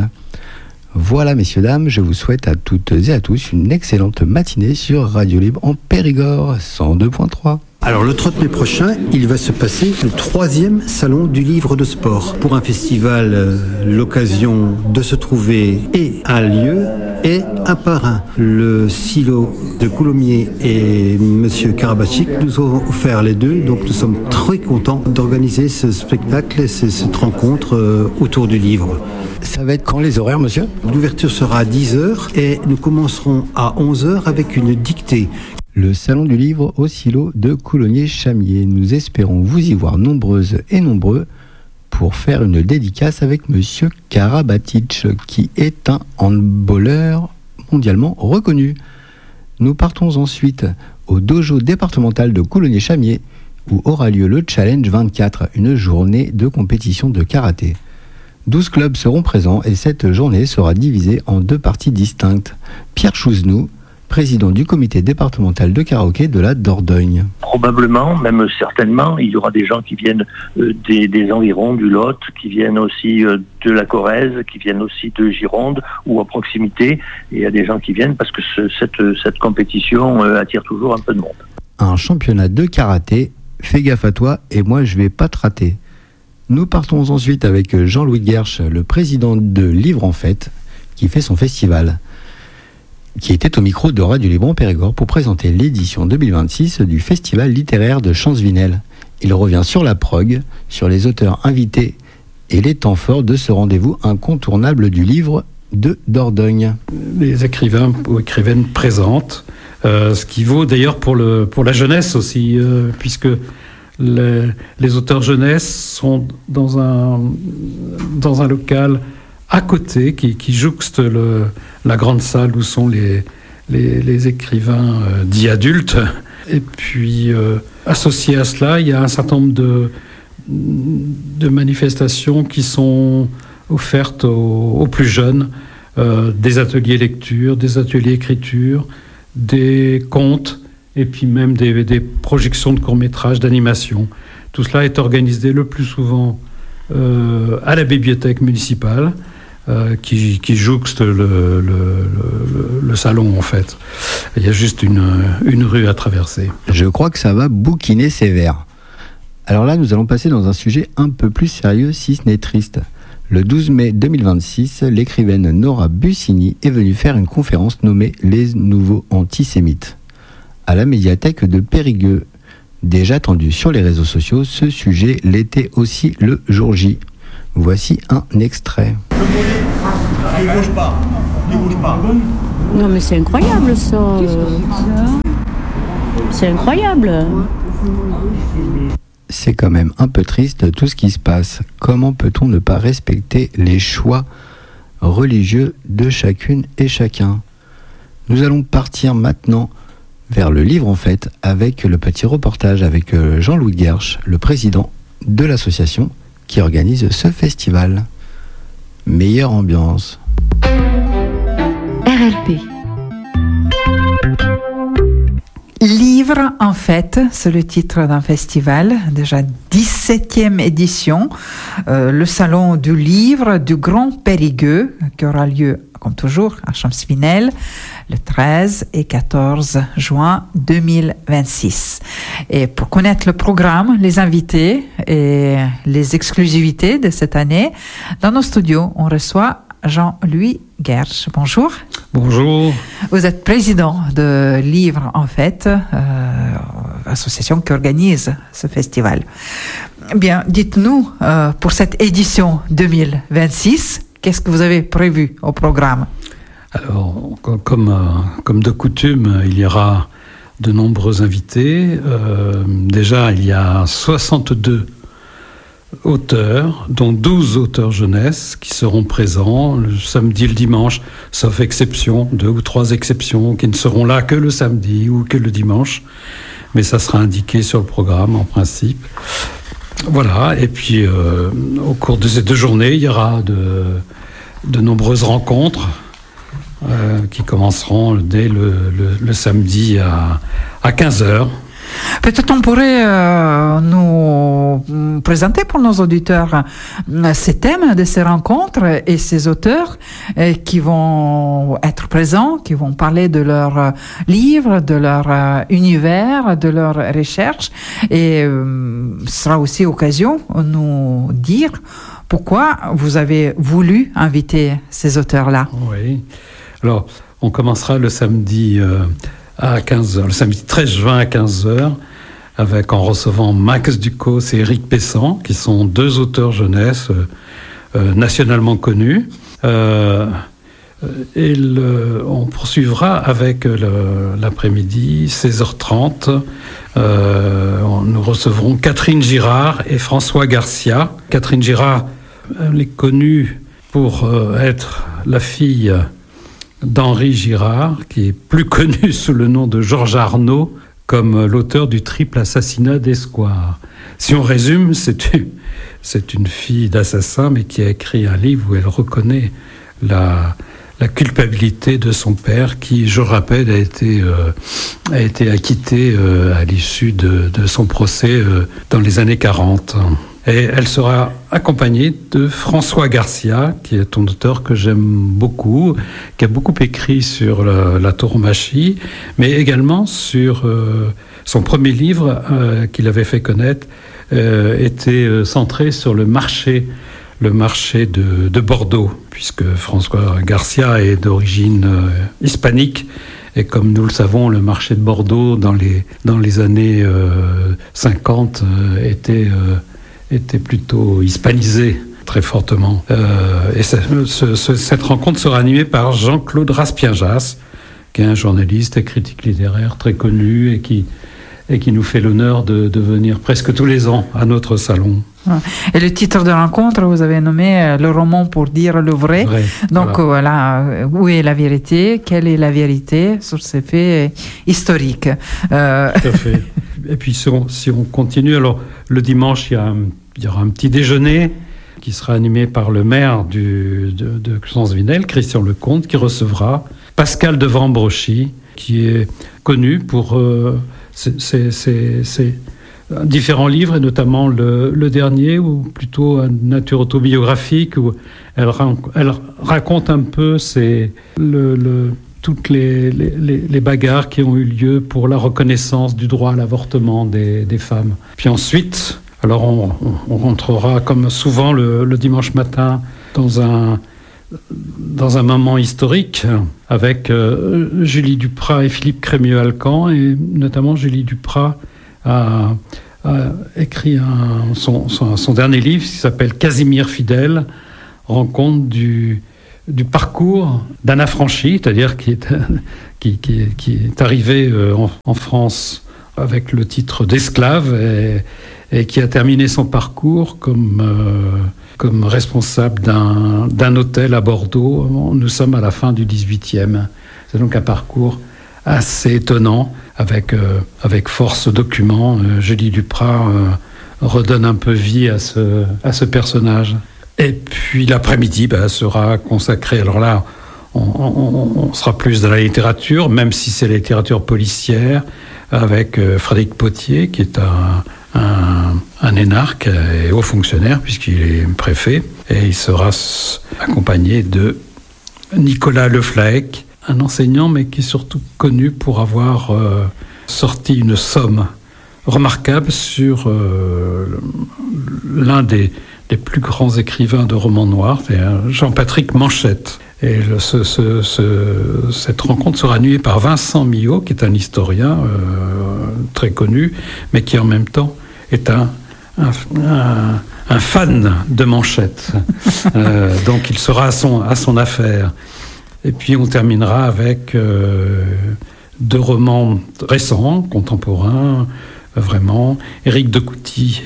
Voilà, messieurs, dames, je vous souhaite à toutes et à tous une excellente matinée sur Radio Libre en Périgord cent deux point trois. Alors le trente mai prochain, il va se passer le troisième salon du livre de sport. Pour un festival, euh, l'occasion de se trouver et un lieu et un parrain. Le silo de Coulommiers et Monsieur Karabatic nous ont offert les deux, donc nous sommes très contents d'organiser ce spectacle et cette rencontre euh, autour du livre. Ça va être quand les horaires, monsieur ? L'ouverture sera à dix heures et nous commencerons à onze heures avec une dictée. Le salon du livre au silo de Coulommiers-Chamiers. Nous espérons vous y voir nombreuses et nombreux pour faire une dédicace avec Monsieur Karabatic, qui est un handballeur mondialement reconnu. Nous partons ensuite au dojo départemental de Coulommiers-Chamiers, où aura lieu le Challenge vingt-quatre, une journée de compétition de karaté. douze clubs seront présents et cette journée sera divisée en deux parties distinctes. Pierre Chouzenou, président du comité départemental de karaoké de la Dordogne. Probablement, même certainement, il y aura des gens qui viennent euh, des, des environs du Lot, qui viennent aussi euh, de la Corrèze, qui viennent aussi de Gironde ou à proximité. Et il y a des gens qui viennent parce que ce, cette, cette compétition euh, attire toujours un peu de monde. Un championnat de karaté, fais gaffe à toi et moi je vais pas te rater. Nous partons ensuite avec Jean-Louis Guerche, le président de Livre en Fête, qui fait son festival, qui était au micro de Radio Libre en Périgord pour présenter l'édition deux mille vingt-six du Festival littéraire de Champsvinel. Il revient sur la prog, sur les auteurs invités et les temps forts de ce rendez-vous incontournable du livre de Dordogne. Les écrivains ou écrivaines présentent, euh, ce qui vaut d'ailleurs pour, le, pour la jeunesse aussi, euh, puisque les, les auteurs jeunesse sont dans un, dans un local à côté, qui, qui jouxte le, la grande salle où sont les, les, les écrivains euh, dits adultes. Et puis, euh, associé à cela, il y a un certain nombre de, de manifestations qui sont offertes aux, aux plus jeunes, euh, des ateliers lecture, des ateliers écriture, des contes, et puis même des, des projections de courts-métrages, d'animation. Tout cela est organisé le plus souvent euh, à la bibliothèque municipale, euh, qui, qui jouxte le, le, le, le salon, en fait. Il y a juste une, une rue à traverser. Je crois que ça va bouquiner sévère. Alors là, nous allons passer dans un sujet un peu plus sérieux, si ce n'est triste. Le douze mai deux mille vingt-six, l'écrivaine Nora Bussini est venue faire une conférence nommée « Les nouveaux antisémites » à la médiathèque de Périgueux. Déjà tendu sur les réseaux sociaux, ce sujet l'était aussi le jour J. Voici un extrait. Il bouge pas, il bouge pas. Non mais c'est incroyable ça. C'est incroyable. C'est quand même un peu triste tout ce qui se passe. Comment peut-on ne pas respecter les choix religieux de chacune et chacun ? Nous allons partir maintenant vers le livre en fait, avec le petit reportage avec Jean-Louis Guerche, le président de l'association qui organise ce festival. Meilleure ambiance. R L P. Livre en fête, c'est le titre d'un festival, déjà dix-septième édition, euh, le salon du livre du Grand Périgueux, qui aura lieu, comme toujours, à Champsvinel, le treize et quatorze juin deux mille vingt-six. Et pour connaître le programme, les invités et les exclusivités de cette année, dans nos studios, on reçoit Jean-Louis Guerche. Bonjour. Bonjour. Vous êtes président de Livre en Fête, euh, association qui organise ce festival. Bien, dites-nous, euh, pour cette édition deux mille vingt-six, qu'est-ce que vous avez prévu au programme ? Alors, comme, euh, comme de coutume, il y aura de nombreux invités. Euh, déjà, il y a soixante-deux auteurs, dont douze auteurs jeunesse qui seront présents le samedi et le dimanche, sauf exception, deux ou trois exceptions qui ne seront là que le samedi ou que le dimanche, mais ça sera indiqué sur le programme en principe. Voilà, et puis euh, au cours de ces deux journées, il y aura de, de nombreuses rencontres euh, qui commenceront dès le, le, le samedi à, à quinze heures. Peut-être on pourrait euh, nous présenter pour nos auditeurs euh, ces thèmes de ces rencontres et ces auteurs euh, qui vont être présents, qui vont parler de leurs euh, livres, de leur euh, univers, de leurs recherches. Et euh, ce sera aussi occasion de nous dire pourquoi vous avez voulu inviter ces auteurs-là. Oui. Alors, on commencera le samedi... Euh à quinze heures, le samedi treize juin à quinze heures, avec en recevant Max Ducos et Éric Pessan, qui sont deux auteurs jeunesse euh, euh, nationalement connus. Euh, et le, on poursuivra avec le, l'après-midi, seize heures trente. Euh, on, nous recevrons Catherine Girard et François Garcia. Catherine Girard, elle est connue pour euh, être la fille d'Henri Girard, qui est plus connu sous le nom de Georges Arnaud, comme l'auteur du triple assassinat d'Escoir. Si on résume, c'est une, c'est une fille d'assassin, mais qui a écrit un livre où elle reconnaît la, la culpabilité de son père, qui, je rappelle, a été, euh, a été acquitté euh, à l'issue de, de son procès euh, dans les années quarante. Et elle sera accompagnée de François Garcia, qui est un auteur que j'aime beaucoup, qui a beaucoup écrit sur la, la tauromachie, mais également sur euh, son premier livre euh, qu'il avait fait connaître, euh, était euh, centré sur le marché, le marché de, de Bordeaux, puisque François Garcia est d'origine euh, hispanique. Et comme nous le savons, le marché de Bordeaux, dans les, dans les années euh, cinquante, euh, était... Euh, était plutôt hispanisé très fortement. Euh, et ça, ce, ce, cette rencontre sera animée par Jean-Claude Raspienjas, qui est un journaliste et critique littéraire très connu et qui, et qui nous fait l'honneur de, de venir presque tous les ans à notre salon. Et le titre de rencontre, vous avez nommé le roman pour dire le vrai. vrai Donc voilà. voilà, où est la vérité? Quelle est la vérité sur ces faits historiques? euh... Tout à fait. Et puis si on, si on continue, alors le dimanche, il y a un Il y aura un petit déjeuner qui sera animé par le maire du, de, de Clance-Vinel, Christian Lecomte, qui recevra Pascal de Vambrochy, qui est connu pour euh, ses, ses, ses, ses différents livres, et notamment le, le dernier, ou plutôt une nature autobiographique, où elle, elle raconte un peu ses, le, le, toutes les, les, les bagarres qui ont eu lieu pour la reconnaissance du droit à l'avortement des, des femmes. Puis ensuite, alors on, on rentrera comme souvent le, le dimanche matin dans un, dans un moment historique avec euh, Julie Duprat et Philippe Crémieux-Alcan, et notamment Julie Duprat a, a écrit un, son, son, son dernier livre qui s'appelle Casimir Fidèle, rencontre du, du parcours d'un affranchi, c'est-à-dire qui est, qui, qui, qui est arrivé en, en France avec le titre d'esclave et, et qui a terminé son parcours comme, euh, comme responsable d'un, d'un hôtel à Bordeaux. Nous sommes à la fin du dix-huitième. C'est donc un parcours assez étonnant, avec, euh, avec force documents. Euh, Julie Duprat euh, redonne un peu vie à ce, à ce personnage. Et puis l'après-midi bah, sera consacré, alors là, on, on, on sera plus dans la littérature, même si c'est la littérature policière, avec euh, Frédéric Potier, qui est un, un, un énarque et haut fonctionnaire, puisqu'il est préfet, et il sera accompagné de Nicolas Leflaec, un enseignant, mais qui est surtout connu pour avoir euh, sorti une somme remarquable sur euh, l'un des, des plus grands écrivains de romans noirs, c'est Jean-Patrick Manchette. Et le, ce, ce, ce, cette rencontre sera animée par Vincent Millot, qui est un historien euh, très connu, mais qui en même temps est un, un, un, un fan de Manchette. euh, donc il sera à son, à son affaire. Et puis on terminera avec euh, deux romans récents, contemporains, vraiment, Éric de Couty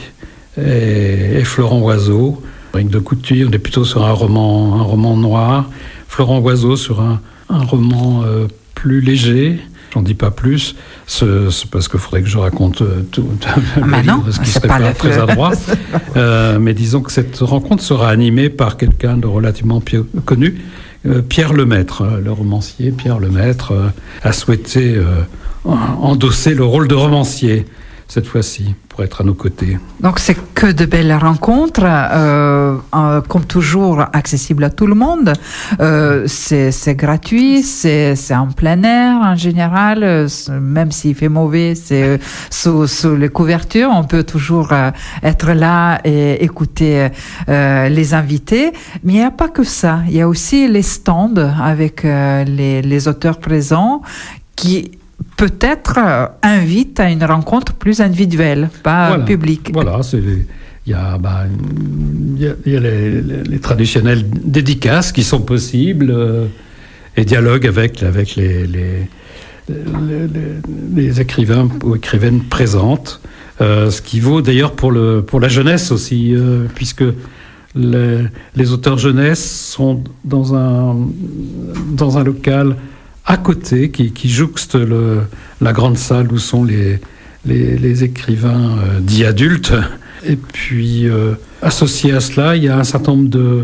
et, et Florent Oiseau. Éric de Couty, on est plutôt sur un roman, un roman noir. Florent Oiseau sur un, un roman euh, plus léger. J'en dis pas plus, c'est, c'est parce qu'il faudrait que je raconte euh, tout, ah le bah livre, non, ce qui c'est serait pas pas le très adroit. euh, mais disons que cette rencontre sera animée par quelqu'un de relativement pi- connu, euh, Pierre Lemaître, le romancier. Pierre Lemaître euh, a souhaité euh, endosser le rôle de romancier cette fois-ci, pour être à nos côtés. Donc c'est que de belles rencontres, euh, euh, comme toujours accessibles à tout le monde. Euh, c'est, c'est gratuit, c'est, c'est en plein air en général, euh, même s'il fait mauvais, c'est euh, sous, sous les couvertures. On peut toujours euh, être là et écouter euh, les invités. Mais il n'y a pas que ça. Il y a aussi les stands avec euh, les, les auteurs présents qui peut-être euh, invite à une rencontre plus individuelle, pas voilà, publique. Voilà, c'est, il y a, bah, il y a, il y a les, les, les traditionnelles dédicaces qui sont possibles euh, et dialogues avec, avec les, les, les, les, les écrivains ou écrivaines présentes, euh, ce qui vaut d'ailleurs pour, le, pour la jeunesse aussi, euh, puisque les, les auteurs jeunesse sont dans un, dans un local à côté, qui, qui jouxte le, la grande salle où sont les, les, les écrivains euh, dits adultes. Et puis, euh, associé à cela, il y a un certain nombre de,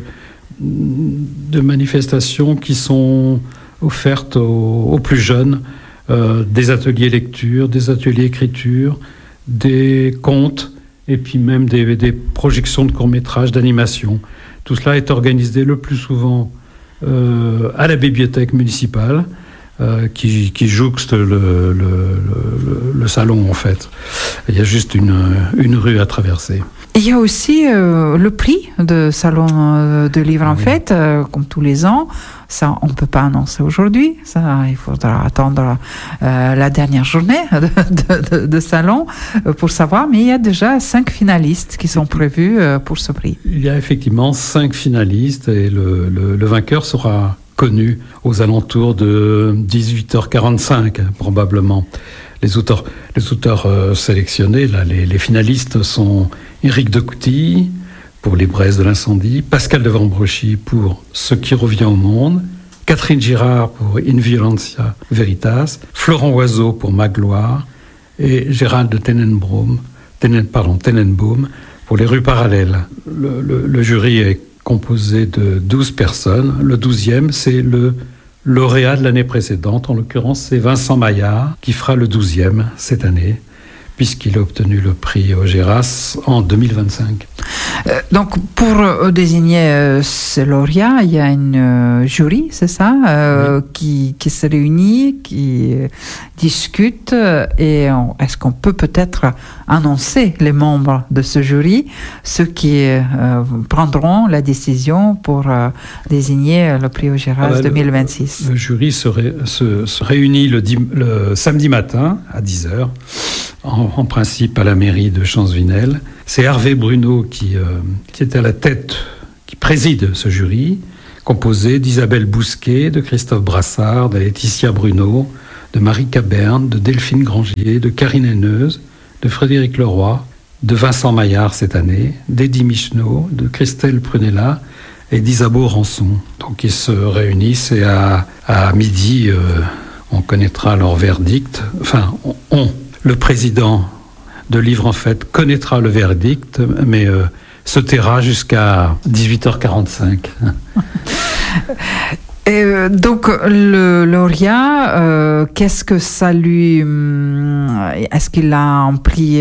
de manifestations qui sont offertes aux, aux plus jeunes, euh, des ateliers lecture, des ateliers écriture, des contes, et puis même des, des projections de courts-métrages, d'animation. Tout cela est organisé le plus souvent euh, à la bibliothèque municipale, Euh, qui, qui jouxte le, le, le, le salon, en fait. Il y a juste une, une rue à traverser. Il y a aussi euh, le prix de salon de livre, en oui. fait, euh, comme tous les ans. Ça, on ne peut pas annoncer aujourd'hui. Ça, il faudra attendre euh, la dernière journée de, de, de, de salon pour savoir. Mais il y a déjà cinq finalistes qui sont prévus euh, pour ce prix. Il y a effectivement cinq finalistes et le, le, le vainqueur sera connu aux alentours de dix-huit heures quarante-cinq, probablement. Les auteurs, les auteurs euh, sélectionnés, là, les, les finalistes sont Éric de Couty pour Les braises de l'incendie, Pascal de Vambrochy pour Ce qui revient au monde, Catherine Girard pour In violentia veritas, Florent Oiseau pour Ma gloire et Gérald de Tenenbaum, Tenen, pardon, Tenenbaum pour les rues parallèles. Le, le, le jury est composé de douze personnes. Le douzième, c'est le lauréat de l'année précédente. En l'occurrence, c'est Vincent Maillard qui fera le douzième cette année, puisqu'il a obtenu le prix Augeras en deux mille vingt-cinq. Euh, donc, pour euh, désigner euh, ce lauréat, il y a une euh, jury, c'est ça, euh, oui. qui, qui se réunit, qui euh, discute, euh, et on, est-ce qu'on peut peut-être annoncer les membres de ce jury, ceux qui euh, prendront la décision pour euh, désigner le prix Augeras ah bah, deux mille vingt-six? Le, le jury se, ré, se, se réunit le, dim, le samedi matin à dix heures. En, en principe à la mairie de Champsvinel. C'est Hervé Bruno qui, euh, qui est à la tête, qui préside ce jury, composé d'Isabelle Bousquet, de Christophe Brassard, de Laetitia Bruno, de Marie Caberne, de Delphine Grangier, de Karine Henneuse, de Frédéric Leroy, de Vincent Maillard cette année, d'Eddie Michneau, de Christelle Prunella et d'Isabeau Rançon. Donc ils se réunissent et à, à midi, euh, on connaîtra leur verdict. Enfin, on... on Le président de Livre en Fête connaîtra le verdict, mais euh, se taira jusqu'à dix-huit heures quarante-cinq. Et donc, le lauréat, euh, qu'est-ce que ça lui... Est-ce qu'il a un prix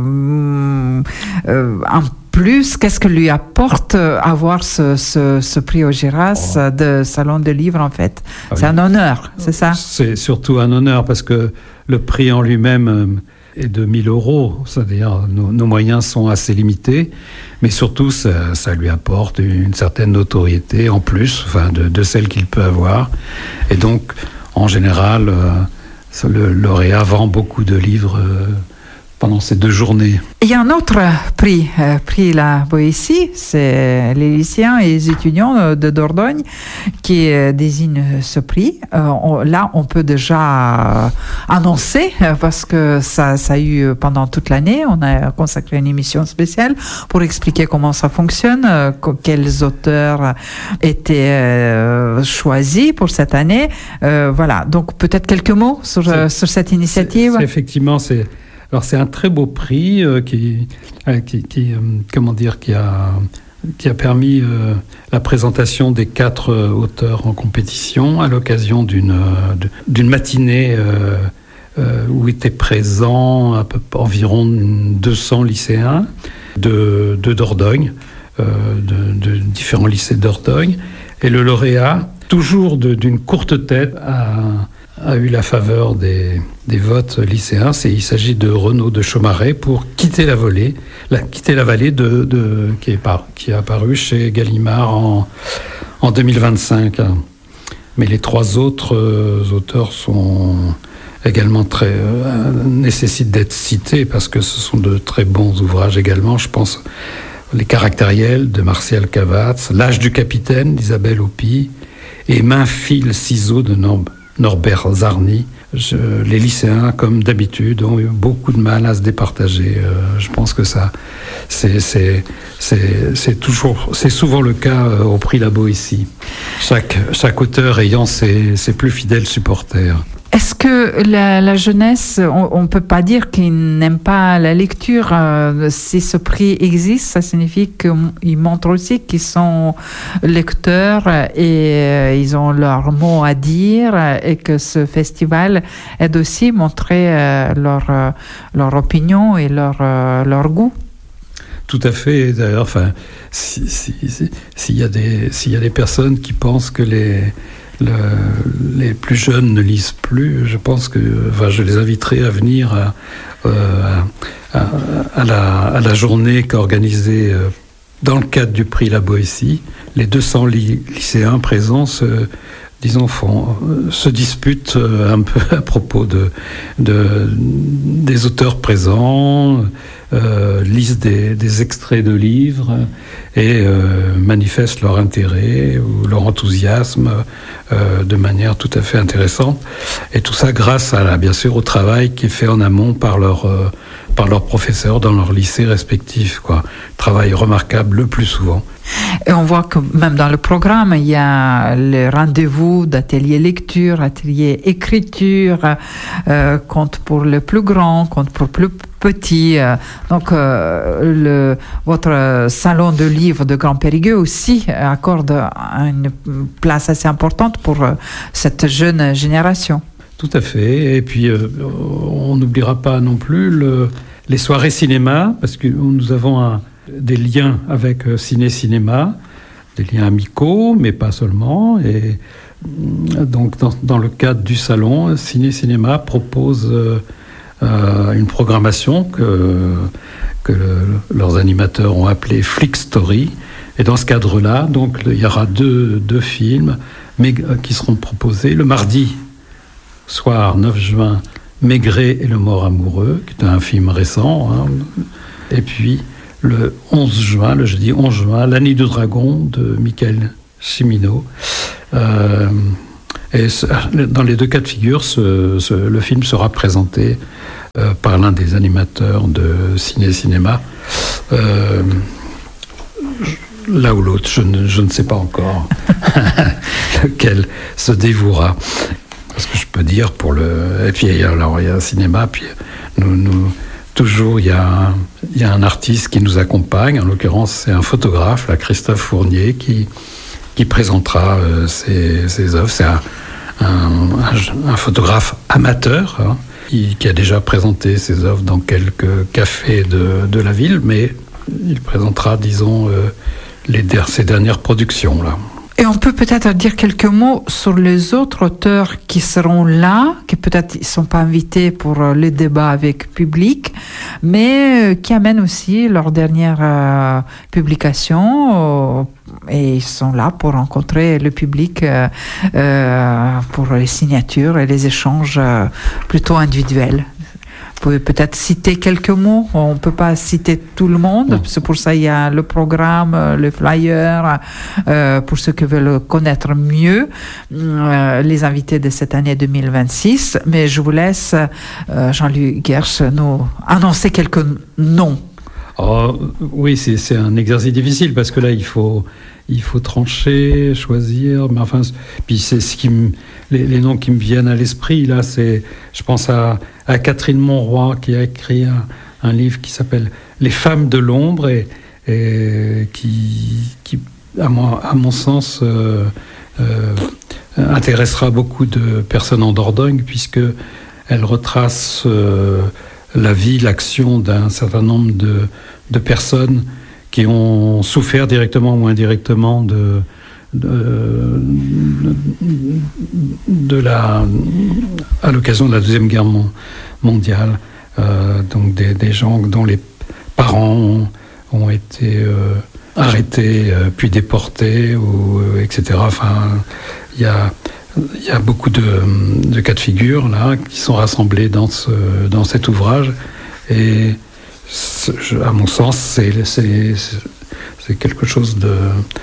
euh, euh, en plus? Qu'est-ce que lui apporte avoir ce, ce, ce prix Augeras oh. de Salon de Livre, en fait? Ah, c'est oui. un honneur, c'est ça? C'est surtout un honneur, parce que le prix en lui-même est de mille euros, c'est-à-dire nos, nos moyens sont assez limités, mais surtout ça, ça lui apporte une certaine notoriété en plus, enfin de, de celle qu'il peut avoir, et donc en général euh, le lauréat vend beaucoup de livres euh, pendant ces deux journées. Il y a un autre prix, euh, prix La Boétie, c'est les lycéens et les étudiants de Dordogne qui euh, désignent ce prix. Euh, on, là, on peut déjà annoncer, euh, parce que ça, ça a eu pendant toute l'année, on a consacré une émission spéciale pour expliquer comment ça fonctionne, euh, quels auteurs étaient euh, choisis pour cette année. Euh, voilà, donc peut-être quelques mots sur, euh, sur cette initiative. C'est, c'est effectivement, c'est... Alors c'est un très beau prix euh, qui, euh, qui, qui euh, comment dire, qui a, qui a permis euh, la présentation des quatre euh, auteurs en compétition à l'occasion d'une, euh, d'une matinée euh, euh, où étaient présents à peu, environ deux cents lycéens de, de Dordogne, euh, de, de différents lycées de Dordogne. Et le lauréat, toujours de, d'une courte tête, a... a eu la faveur des, des votes lycéens. C'est, il s'agit de Renaud de Chaumareix pour quitter la vallée, la, quitter la vallée de, de, qui, est par, qui est apparu chez Gallimard en, en deux mille vingt-cinq. Mais les trois autres euh, auteurs sont également très euh, nécessitent d'être cités parce que ce sont de très bons ouvrages également. Je pense Les Caractériels de Martial Cavatz, L'âge du capitaine d'Isabelle Hopi et Main, fil, ciseaux de Norb. Norbert Zarny. Je, les lycéens, comme d'habitude, ont eu beaucoup de mal à se départager. Euh, je pense que ça, c'est, c'est, c'est, c'est toujours, c'est souvent le cas euh, au prix La Boétie. Chaque, chaque auteur ayant ses, ses plus fidèles supporters. Est-ce que la, la jeunesse, on ne peut pas dire qu'ils n'aiment pas la lecture? euh, Si ce prix existe, ça signifie qu'ils montrent aussi qu'ils sont lecteurs et euh, ils ont leur mot à dire, et que ce festival aide aussi à montrer euh, leur, euh, leur opinion et leur, euh, leur goût. Tout à fait. D'ailleurs, enfin, si, si, si, s'il y a des, s'il y a des personnes qui pensent que les Le, les plus jeunes ne lisent plus, je pense que enfin, je les inviterai à venir à, euh, à, à, la, à la journée qu'a organisée euh, dans le cadre du prix La Boétie. Les deux cents ly- lycéens présents se, disons, font, euh, se disputent euh, un peu à propos de, de, des auteurs présents, euh, lisent des, des extraits de livres et euh, manifestent leur intérêt ou leur enthousiasme euh, de manière tout à fait intéressante. Et tout ça grâce, à la, bien sûr, au travail qui est fait en amont par leurs euh, par leurs professeurs dans leurs lycées respectifs, quoi. Travail remarquable le plus souvent. Et on voit que même dans le programme, il y a les rendez-vous d'atelier lecture, atelier écriture, euh, conte pour les plus grands, conte pour plus petits. Donc, euh, le, votre salon de livres de Grand Périgueux aussi accorde une place assez importante pour cette jeune génération. Tout à fait. Et puis, euh, on n'oubliera pas non plus le, les soirées cinéma, parce que nous avons un, des liens avec Ciné-Cinéma, des liens amicaux, mais pas seulement. Et donc, dans, dans le cadre du salon, Ciné-Cinéma propose euh, euh, une programmation que, que le, leurs animateurs ont appelée Flick Story. Et dans ce cadre-là, donc, il y aura deux, deux films mais, euh, qui seront proposés le mardi soir neuf juin, Maigret et le mort amoureux, qui est un film récent. Hein. Et puis, le onze juin, le jeudi onze juin, La Nuit du Dragon de Michael Cimino. Euh, et ce, dans les deux cas de figure, ce, ce, le film sera présenté euh, par l'un des animateurs de Ciné-Cinéma. Euh, l'un ou l'autre, je ne, je ne sais pas encore lequel se dévouera. Parce que je peux dire pour le... Et puis, alors, il y a un cinéma, puis nous... nous toujours, il y, a un, il y a un artiste qui nous accompagne, en l'occurrence, c'est un photographe, là, Christophe Fournier, qui, qui présentera euh, ses, ses œuvres. C'est un, un, un, un photographe amateur, hein, qui, qui a déjà présenté ses œuvres dans quelques cafés de, de la ville, mais il présentera, disons, euh, les, ses dernières productions, là. Et on peut peut-être dire quelques mots sur les autres auteurs qui seront là, qui peut-être ne sont pas invités pour le débat avec public, mais qui amènent aussi leur dernière euh, publication euh, et ils sont là pour rencontrer le public euh, euh, pour les signatures et les échanges euh, plutôt individuels. Vous pouvez peut-être citer quelques mots. On ne peut pas citer tout le monde. Non. C'est pour ça qu'il y a le programme, le flyer, euh, pour ceux qui veulent connaître mieux euh, les invités de cette année deux mille vingt-six. Mais je vous laisse, euh, Jean-Luc Guerche, nous annoncer quelques noms. Oh, oui, c'est, c'est un exercice difficile parce que là, il faut, il faut trancher, choisir. Mais enfin, puis c'est ce qui me, les, les noms qui me viennent à l'esprit là, c'est, je pense à, à Catherine Monroy qui a écrit un, un livre qui s'appelle Les femmes de l'ombre et, et qui, qui, à mon, à mon sens, euh, euh, intéressera beaucoup de personnes en Dordogne puisque elle retrace euh, la vie, l'action d'un certain nombre de, de personnes qui ont souffert directement ou indirectement de, de, de, de la, à l'occasion de la Deuxième Guerre mondiale. Euh, donc des, des gens dont les parents ont, ont été euh, arrêtés, euh, puis déportés, ou, euh, et cetera. Enfin, il y a... Il y a beaucoup de, de cas de figure là qui sont rassemblés dans ce dans cet ouvrage et je, à mon sens c'est c'est c'est quelque chose de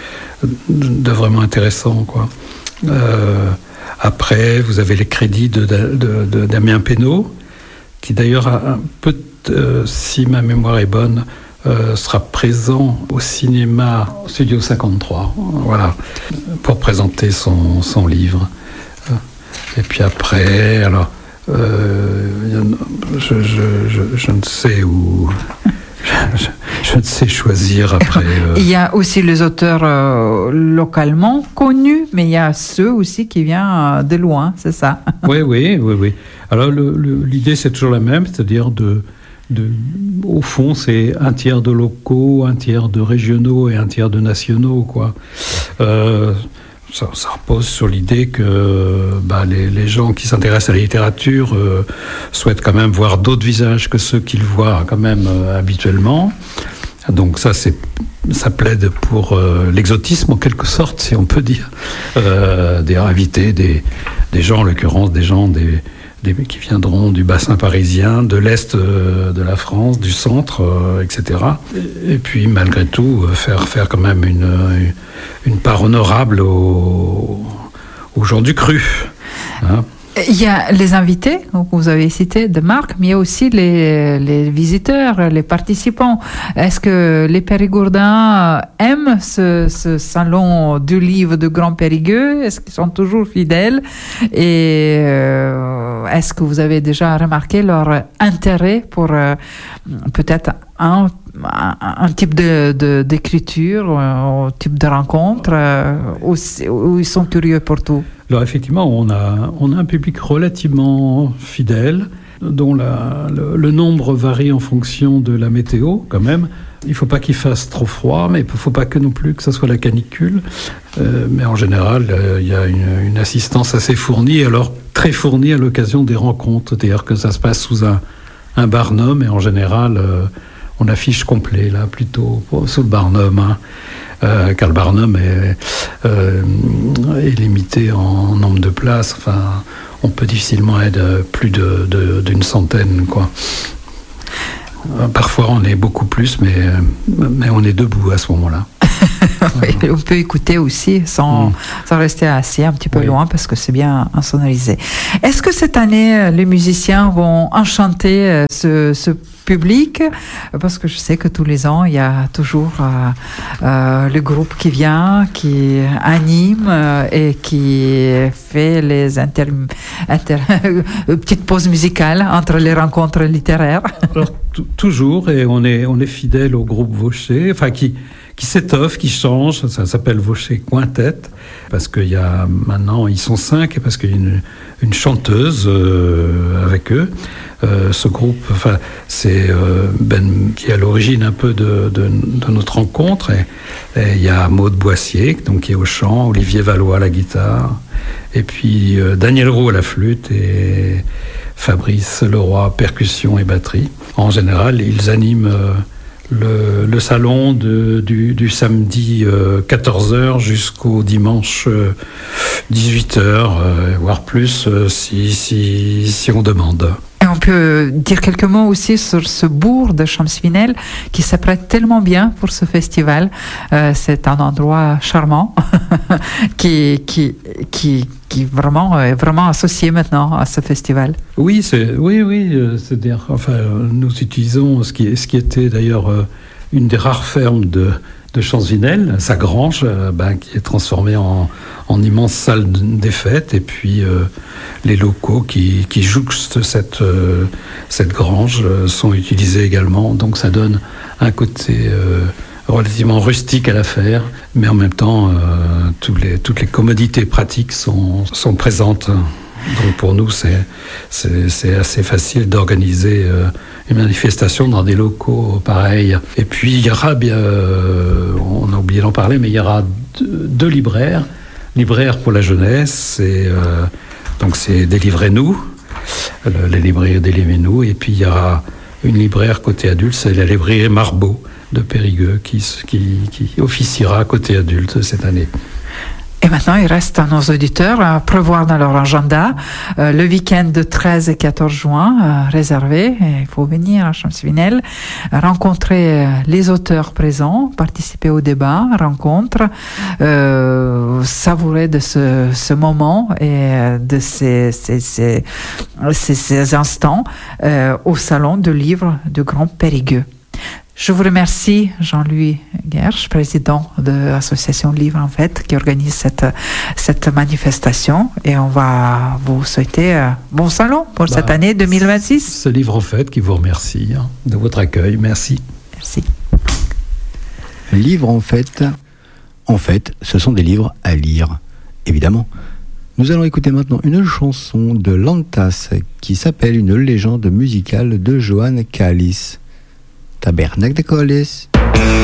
de vraiment intéressant quoi. Euh, après vous avez les crédits de, de, de, de Damien Penaud qui d'ailleurs a un peu euh, si ma mémoire est bonne euh, sera présent au cinéma Studio cinquante-trois voilà pour présenter son son livre. Et puis après, alors, euh, je, je, je, je ne sais où, je, je ne sais choisir après. Euh... Il y a aussi les auteurs euh, localement connus, mais il y a ceux aussi qui viennent de loin, c'est ça? Oui, oui, oui, oui. Alors le, le, l'idée c'est toujours la même, c'est-à-dire de, de, au fond, c'est un tiers de locaux, un tiers de régionaux et un tiers de nationaux, quoi. Euh, Ça, ça repose sur l'idée que bah, les, les gens qui s'intéressent à la littérature euh, souhaitent quand même voir d'autres visages que ceux qu'ils voient quand même euh, habituellement. Donc ça, c'est, ça plaide pour euh, l'exotisme en quelque sorte, si on peut dire. Euh, des invités, des, des gens, en l'occurrence, des gens des, des, qui viendront du bassin parisien, de l'Est euh, de la France, du centre, euh, et cetera. Et, et puis, malgré tout, euh, faire, faire quand même une... une une part honorable aux, aux gens du cru. Hein. Il y a les invités, donc vous avez cité de marque, mais il y a aussi les, les visiteurs, les participants. Est-ce que les Périgourdins aiment ce, ce salon du livre de Grand Périgueux? Est-ce qu'ils sont toujours fidèles? Et euh, est-ce que vous avez déjà remarqué leur intérêt pour euh, peut-être un, un, un type de, de, d'écriture, un type de rencontre, euh, où, où ils sont curieux pour tout? Alors effectivement, on a, on a un public relativement fidèle, dont la, le, le nombre varie en fonction de la météo quand même. Il ne faut pas qu'il fasse trop froid, mais il ne faut pas que non plus que ça soit la canicule. Euh, mais en général, euh, il y a une, une assistance assez fournie, alors très fournie à l'occasion des rencontres. C'est-à-dire que ça se passe sous un, un barnum, et en général, euh, on affiche complet, là, plutôt sous le barnum. Hein. Euh, car le Barnum est, euh, est limité en nombre de places. Enfin, on peut difficilement être plus de, de, d'une centaine, quoi. Euh, parfois, on est beaucoup plus, mais, mais on est debout à ce moment-là. Oui, on peut écouter aussi sans, mmh. sans rester assis un petit peu oui. loin, parce que c'est bien insonorisé. Est-ce que cette année, les musiciens vont enchanter ce, ce public? Parce que je sais que tous les ans, il y a toujours euh, euh, le groupe qui vient, qui anime euh, et qui fait les inter... inter... petites pauses musicales entre les rencontres littéraires. Alors, t- toujours, et on est, on est fidèle au groupe Vaucher, enfin qui... qui s'étoffe, qui change, ça s'appelle Vaucher Quintet, parce qu'il y a maintenant, ils sont cinq, et parce qu'il y a une, une chanteuse euh, avec eux. Euh, ce groupe, enfin, c'est euh, Ben qui est à l'origine un peu de, de, de notre rencontre, et, et il y a Maude Boissier, donc qui est au chant, Olivier Valois à la guitare, et puis euh, Daniel Roux à la flûte, et Fabrice Leroy, percussion et batterie. En général, ils animent euh, Le, le salon de, du, du samedi euh, quatorze heures jusqu'au dimanche euh, dix-huit heures, euh, voire plus euh, si, si, si on demande. Et on peut dire quelques mots aussi sur ce bourg de Champs-Vinel qui s'apprête tellement bien pour ce festival. Euh, c'est un endroit charmant qui, qui, qui, qui vraiment, est vraiment associé maintenant à ce festival. Oui, c'est, oui, oui. C'est-à-dire, enfin, nous utilisons ce qui, ce qui était d'ailleurs une des rares fermes de, de Champs-Vinel, sa grange, ben, qui est transformée en, en immense salle des fêtes, et puis euh, les locaux qui, qui jouxtent cette, euh, cette grange euh, sont utilisés également. Donc ça donne un côté euh, relativement rustique à l'affaire, mais en même temps, euh, tous les, toutes les commodités pratiques sont, sont présentes. Donc pour nous, c'est, c'est, c'est assez facile d'organiser euh, une manifestation dans des locaux pareils. Et puis il y aura, bien, euh, on a oublié d'en parler, mais il y aura deux, deux libraires. Libraire pour la jeunesse, et, euh, donc c'est Délivrez-nous, le, les libraires Délivrez-nous, et puis il y aura une libraire côté adulte, c'est la librairie Marbeau de Périgueux qui, qui, qui officiera côté adulte cette année. Et maintenant, il reste à nos auditeurs à prévoir dans leur agenda euh, le week-end de treize et quatorze juin euh, réservé. Il faut venir à Champs-Vinel, rencontrer les auteurs présents, participer au débat, rencontre, euh, savourer de ce, ce moment et de ces, ces, ces, ces, ces instants euh, au salon du livre du Grand Périgueux. Je vous remercie, Jean-Louis Guerche, président de l'association Livre en Fête, qui organise cette, cette manifestation. Et on va vous souhaiter un bon salon pour bah, cette année deux mille vingt-six. Ce Livre en Fête qui vous remercie hein, de votre accueil. Merci. Merci. Livre en Fête. En fait, ce sont des livres à lire, évidemment. Nous allons écouter maintenant une chanson de Lantas qui s'appelle Une légende musicale de Johan Kalis. Tabernacle de Colis.